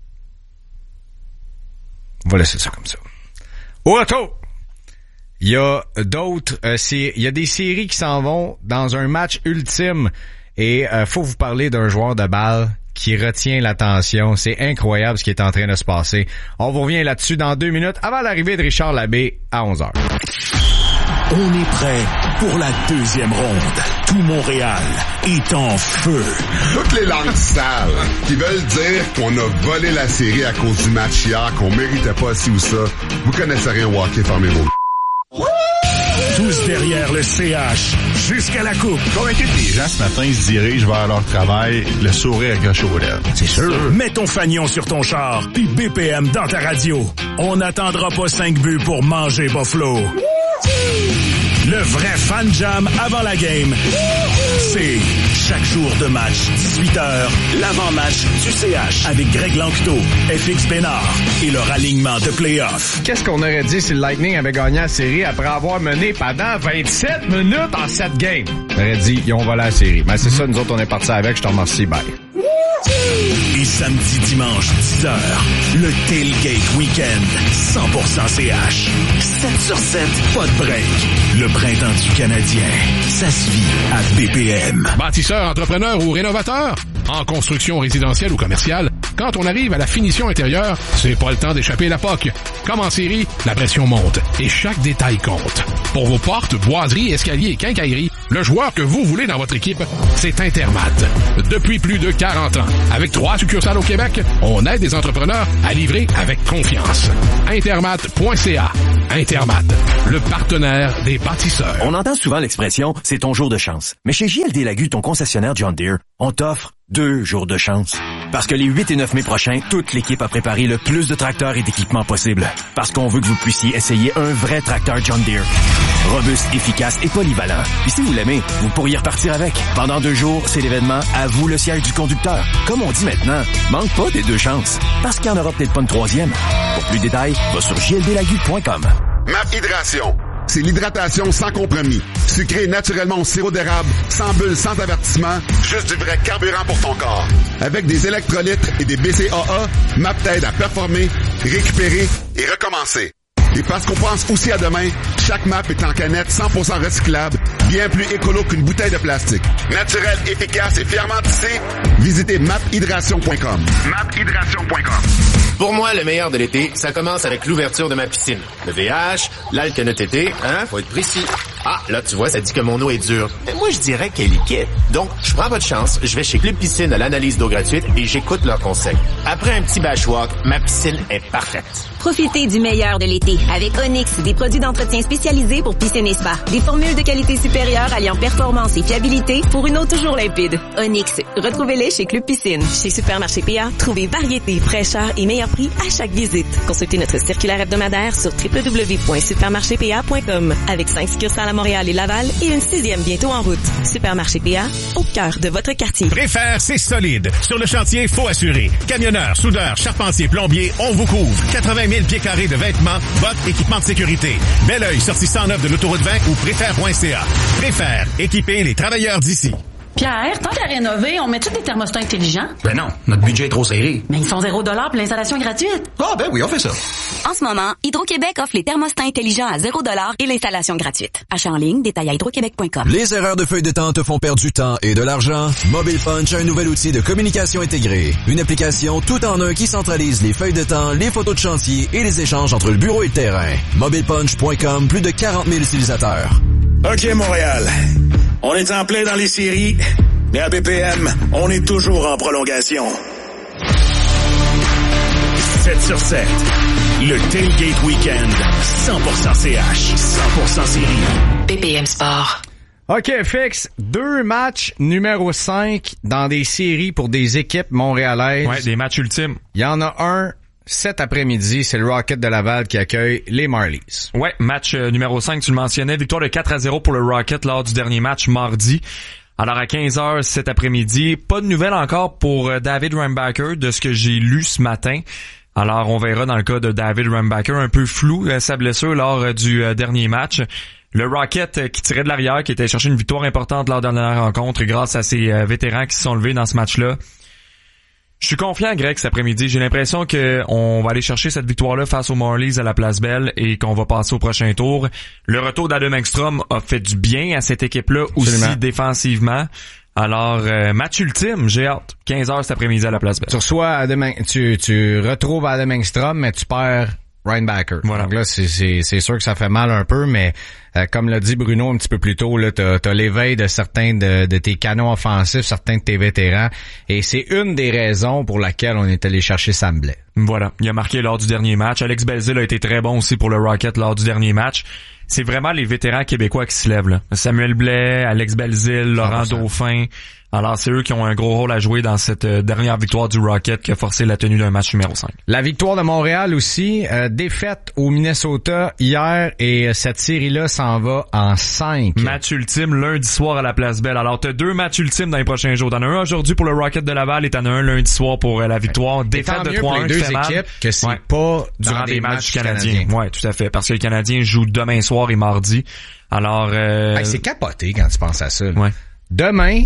On va laisser ça comme ça. Au retour, il y a d'autres... il y a des séries qui s'en vont dans un match ultime et faut vous parler d'un joueur de balle qui retient l'attention. C'est incroyable ce qui est en train de se passer. On vous revient là-dessus dans 2 minutes avant l'arrivée de Richard Labbé à 11h. On est prêt pour la deuxième ronde. Tout Montréal est en feu. Toutes les langues sales qui veulent dire qu'on a volé la série à cause du match hier, qu'on méritait pas ci ou ça. Vous connaissez rien au hockey, fermez vos... Tous derrière le CH, jusqu'à la coupe. Convaincu que les gens ce matin se dirigent vers leur travail, le sourire accroché aux lèvres. C'est sûr. Mets ton fanion sur ton char, puis BPM dans ta radio. On n'attendra pas 5 buts pour manger Buffalo. Le vrai fan jam avant la game, c'est chaque jour de match, 18h, l'avant-match du CH avec Greg Lanctot, FX Bénard et leur alignement de play-off. Qu'est-ce qu'on aurait dit si le Lightning avait gagné la série après avoir mené pendant 27 minutes en 7 games? On aurait dit, ils ont volé la série. Mais c'est ça, nous autres, on est partis avec. Je te remercie, bye. Et samedi, dimanche, 10h, le Tailgate Weekend, 100% CH. 7 sur 7, pas de break. Le printemps du Canadien, ça se vit à BPM. Bâtisseur, entrepreneur ou rénovateur? En construction résidentielle ou commerciale, Quand on arrive à la finition intérieure, c'est pas le temps d'échapper la POC. Comme en série, la pression monte et chaque détail compte. Pour vos portes, boiseries, escaliers et quincailleries, le joueur que vous voulez dans votre équipe, c'est Intermat. Depuis plus de 40 ans, avec 3 succursales au Québec, on aide des entrepreneurs à livrer avec confiance. Intermat.ca. Intermat, le partenaire des bâtisseurs. On entend souvent l'expression « c'est ton jour de chance ». Mais chez JLD Lagu, ton concessionnaire John Deere, on t'offre 2 jours de chance. Parce que les 8 et 9 mai prochains, toute l'équipe a préparé le plus de tracteurs et d'équipements possible. Parce qu'on veut que vous puissiez essayer un vrai tracteur John Deere. Robuste, efficace et polyvalent. Et si vous l'aimez, vous pourriez repartir avec. Pendant 2 jours, c'est l'événement « À vous le siège du conducteur ». Comme on dit maintenant, manque pas des 2 chances. Parce qu'il n'y en aura peut-être pas une 3e. Pour plus de détails, va sur jldlagu.com. MAP Hydration. C'est l'hydratation sans compromis. Sucré naturellement au sirop d'érable, sans bulle, sans avertissement, juste du vrai carburant pour ton corps. Avec des électrolytes et des BCAA, MAP t'aide à performer, récupérer et recommencer. Et parce qu'on pense aussi à demain, chaque MAP est en canette 100% recyclable, bien plus écolo qu'une bouteille de plastique. Naturel, efficace et fièrement tissé, visitez maphydration.com. maphydration.com. Pour moi, le meilleur de l'été, ça commence avec l'ouverture de ma piscine. Le VH, l'alcanotété, faut être précis. Ah, là, tu vois, ça dit que mon eau est dure. Mais moi, je dirais qu'elle est liquide. Donc, je prends pas de chance, je vais chez Club Piscine à l'analyse d'eau gratuite et j'écoute leurs conseils. Après un petit bashwalk, ma piscine est parfaite. Profitez du meilleur de l'été avec Onyx, des produits d'entretien spécialisés pour piscine et spa. Des formules de qualité supérieure alliant performance et fiabilité pour une eau toujours limpide. Onyx, retrouvez-les chez Club Piscine. Chez Supermarché PA, trouvez variété, fraîcheur et meilleur prix à chaque visite. Consultez notre circulaire hebdomadaire sur www.supermarchépA.com avec 5 succursales à Montréal et Laval et une 6e bientôt en route. Supermarché PA, au cœur de votre quartier. Préfère, c'est solide. Sur le chantier, faut assurer. Camionneurs, soudeurs, charpentiers, plombiers, on vous couvre. 80 000 pieds carrés de vêtements, bottes, équipements de sécurité. Belleuil, sortie 109 de l'autoroute 20 ou préfère.ca. Préfère, équiper les travailleurs d'ici. Pierre, tant qu'à rénover, on met-tu des thermostats intelligents? Ben non, notre budget est trop serré. Mais ils sont $0 pour l'installation gratuite. Ah ben oui, on fait ça. En ce moment, Hydro-Québec offre les thermostats intelligents à $0 et l'installation gratuite. Achat en ligne, détail à hydroquebec.com. Les erreurs de feuilles de temps te font perdre du temps et de l'argent? Mobile Punch a un nouvel outil de communication intégrée. Une application tout en un qui centralise les feuilles de temps, les photos de chantier et les échanges entre le bureau et le terrain. MobilePunch.com, plus de 40 000 utilisateurs. OK, Montréal. On est en plein dans les séries, mais à BPM, on est toujours en prolongation. 7 sur 7. Le Tailgate Weekend. 100% CH. 100% série. BPM Sport. OK, Fix. 2 matchs numéro 5 dans des séries pour des équipes montréalaises. Ouais, des matchs ultimes. Il y en a un cet après-midi, c'est le Rocket de Laval qui accueille les Marlies. Ouais, match numéro 5, tu le mentionnais. Victoire de 4-0 pour le Rocket lors du dernier match mardi. Alors à 15h cet après-midi, pas de nouvelles encore pour David Rambacker de ce que j'ai lu ce matin. Alors on verra dans le cas de David Rambacker, un peu flou sa blessure lors du dernier match. Le Rocket qui tirait de l'arrière, qui était chercher une victoire importante lors de la dernière rencontre grâce à ses vétérans qui se sont levés dans ce match-là. Je suis confiant, Greg, cet après-midi. J'ai l'impression qu'on va aller chercher cette victoire-là face aux Marlies à la Place Belle et qu'on va passer au prochain tour. Le retour d'Adam Engstrom a fait du bien à cette équipe-là aussi défensivement. Alors, match ultime, j'ai hâte. 15h cet après-midi à la Place Belle. Tu reçois tu retrouves Adam Engstrom, mais tu perds Reinbacker. Voilà. Donc là, c'est sûr que ça fait mal un peu, mais comme l'a dit Bruno un petit peu plus tôt, là, t'as l'éveil de certains de tes canons offensifs, certains de tes vétérans, et c'est une des raisons pour laquelle on est allé chercher Sam Blais. Voilà, il a marqué lors du dernier match. Alex Belzile a été très bon aussi pour le Rocket lors du dernier match. C'est vraiment les vétérans québécois qui se lèvent, là. Samuel Blais, Alex Belzile, Laurent 100%. Dauphin. Alors, c'est eux qui ont un gros rôle à jouer dans cette dernière victoire du Rocket qui a forcé la tenue d'un match numéro 5. La victoire de Montréal aussi, défaite au Minnesota hier, et cette série-là s'en va en 5. Match ultime lundi soir à la Place Belle. Alors, t'as 2 matchs ultimes dans les prochains jours. T'en as un aujourd'hui pour le Rocket de Laval et t'en as un lundi soir pour la victoire. Défaite de 3-1 pour les deux équipes que c'est pas durant des matchs canadiens. Ouais, tout à fait. Parce que les Canadiens jouent demain soir et mardi. Alors, c'est capoté quand tu penses à ça. Ouais. Demain,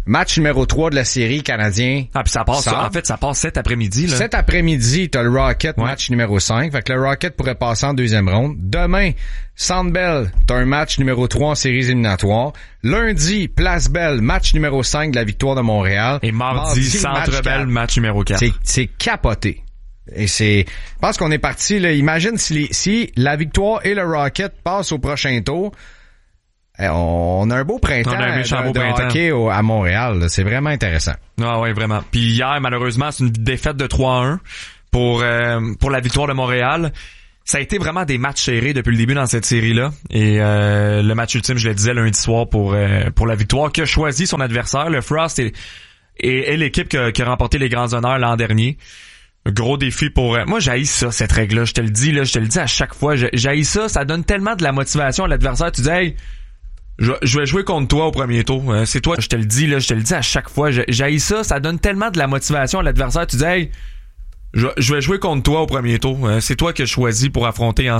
Match numéro 3 de la série canadien. Ah, puis ça passe, en fait, ça passe cet après-midi, là. Cet après-midi, t'as le Rocket, match numéro 5. Fait que le Rocket pourrait passer en deuxième ronde. Demain, Centre Bell, t'as un match numéro 3 en séries éliminatoires. Lundi, Place Bell, match numéro 5 de la victoire de Montréal. Et mardi Centre Bell, match numéro 4. C'est capoté. Et je pense qu'on est parti, là. Imagine si la victoire et le Rocket passent au prochain tour. On a un beau printemps de hockey à Montréal. Là. C'est vraiment intéressant. Ah ouais, vraiment. Puis hier, malheureusement, c'est une défaite de 3-1 pour la victoire de Montréal. Ça a été vraiment des matchs serrés depuis le début dans cette série-là. Et le match ultime, je le disais, lundi soir pour la victoire, qui a choisi son adversaire. Le Frost est l'équipe qui a remporté les grands honneurs l'an dernier. Un gros défi pour... Moi, j'haïs ça, cette règle-là. Je te le dis à chaque fois. J'haïs ça. Ça donne tellement de la motivation à l'adversaire. Tu dis, hey, je vais jouer contre toi au premier tour. C'est toi, je te le dis à chaque fois. J'haïs ça. Ça donne tellement de la motivation à l'adversaire. Tu dis, hey, je vais jouer contre toi au premier tour. C'est toi que je choisis pour affronter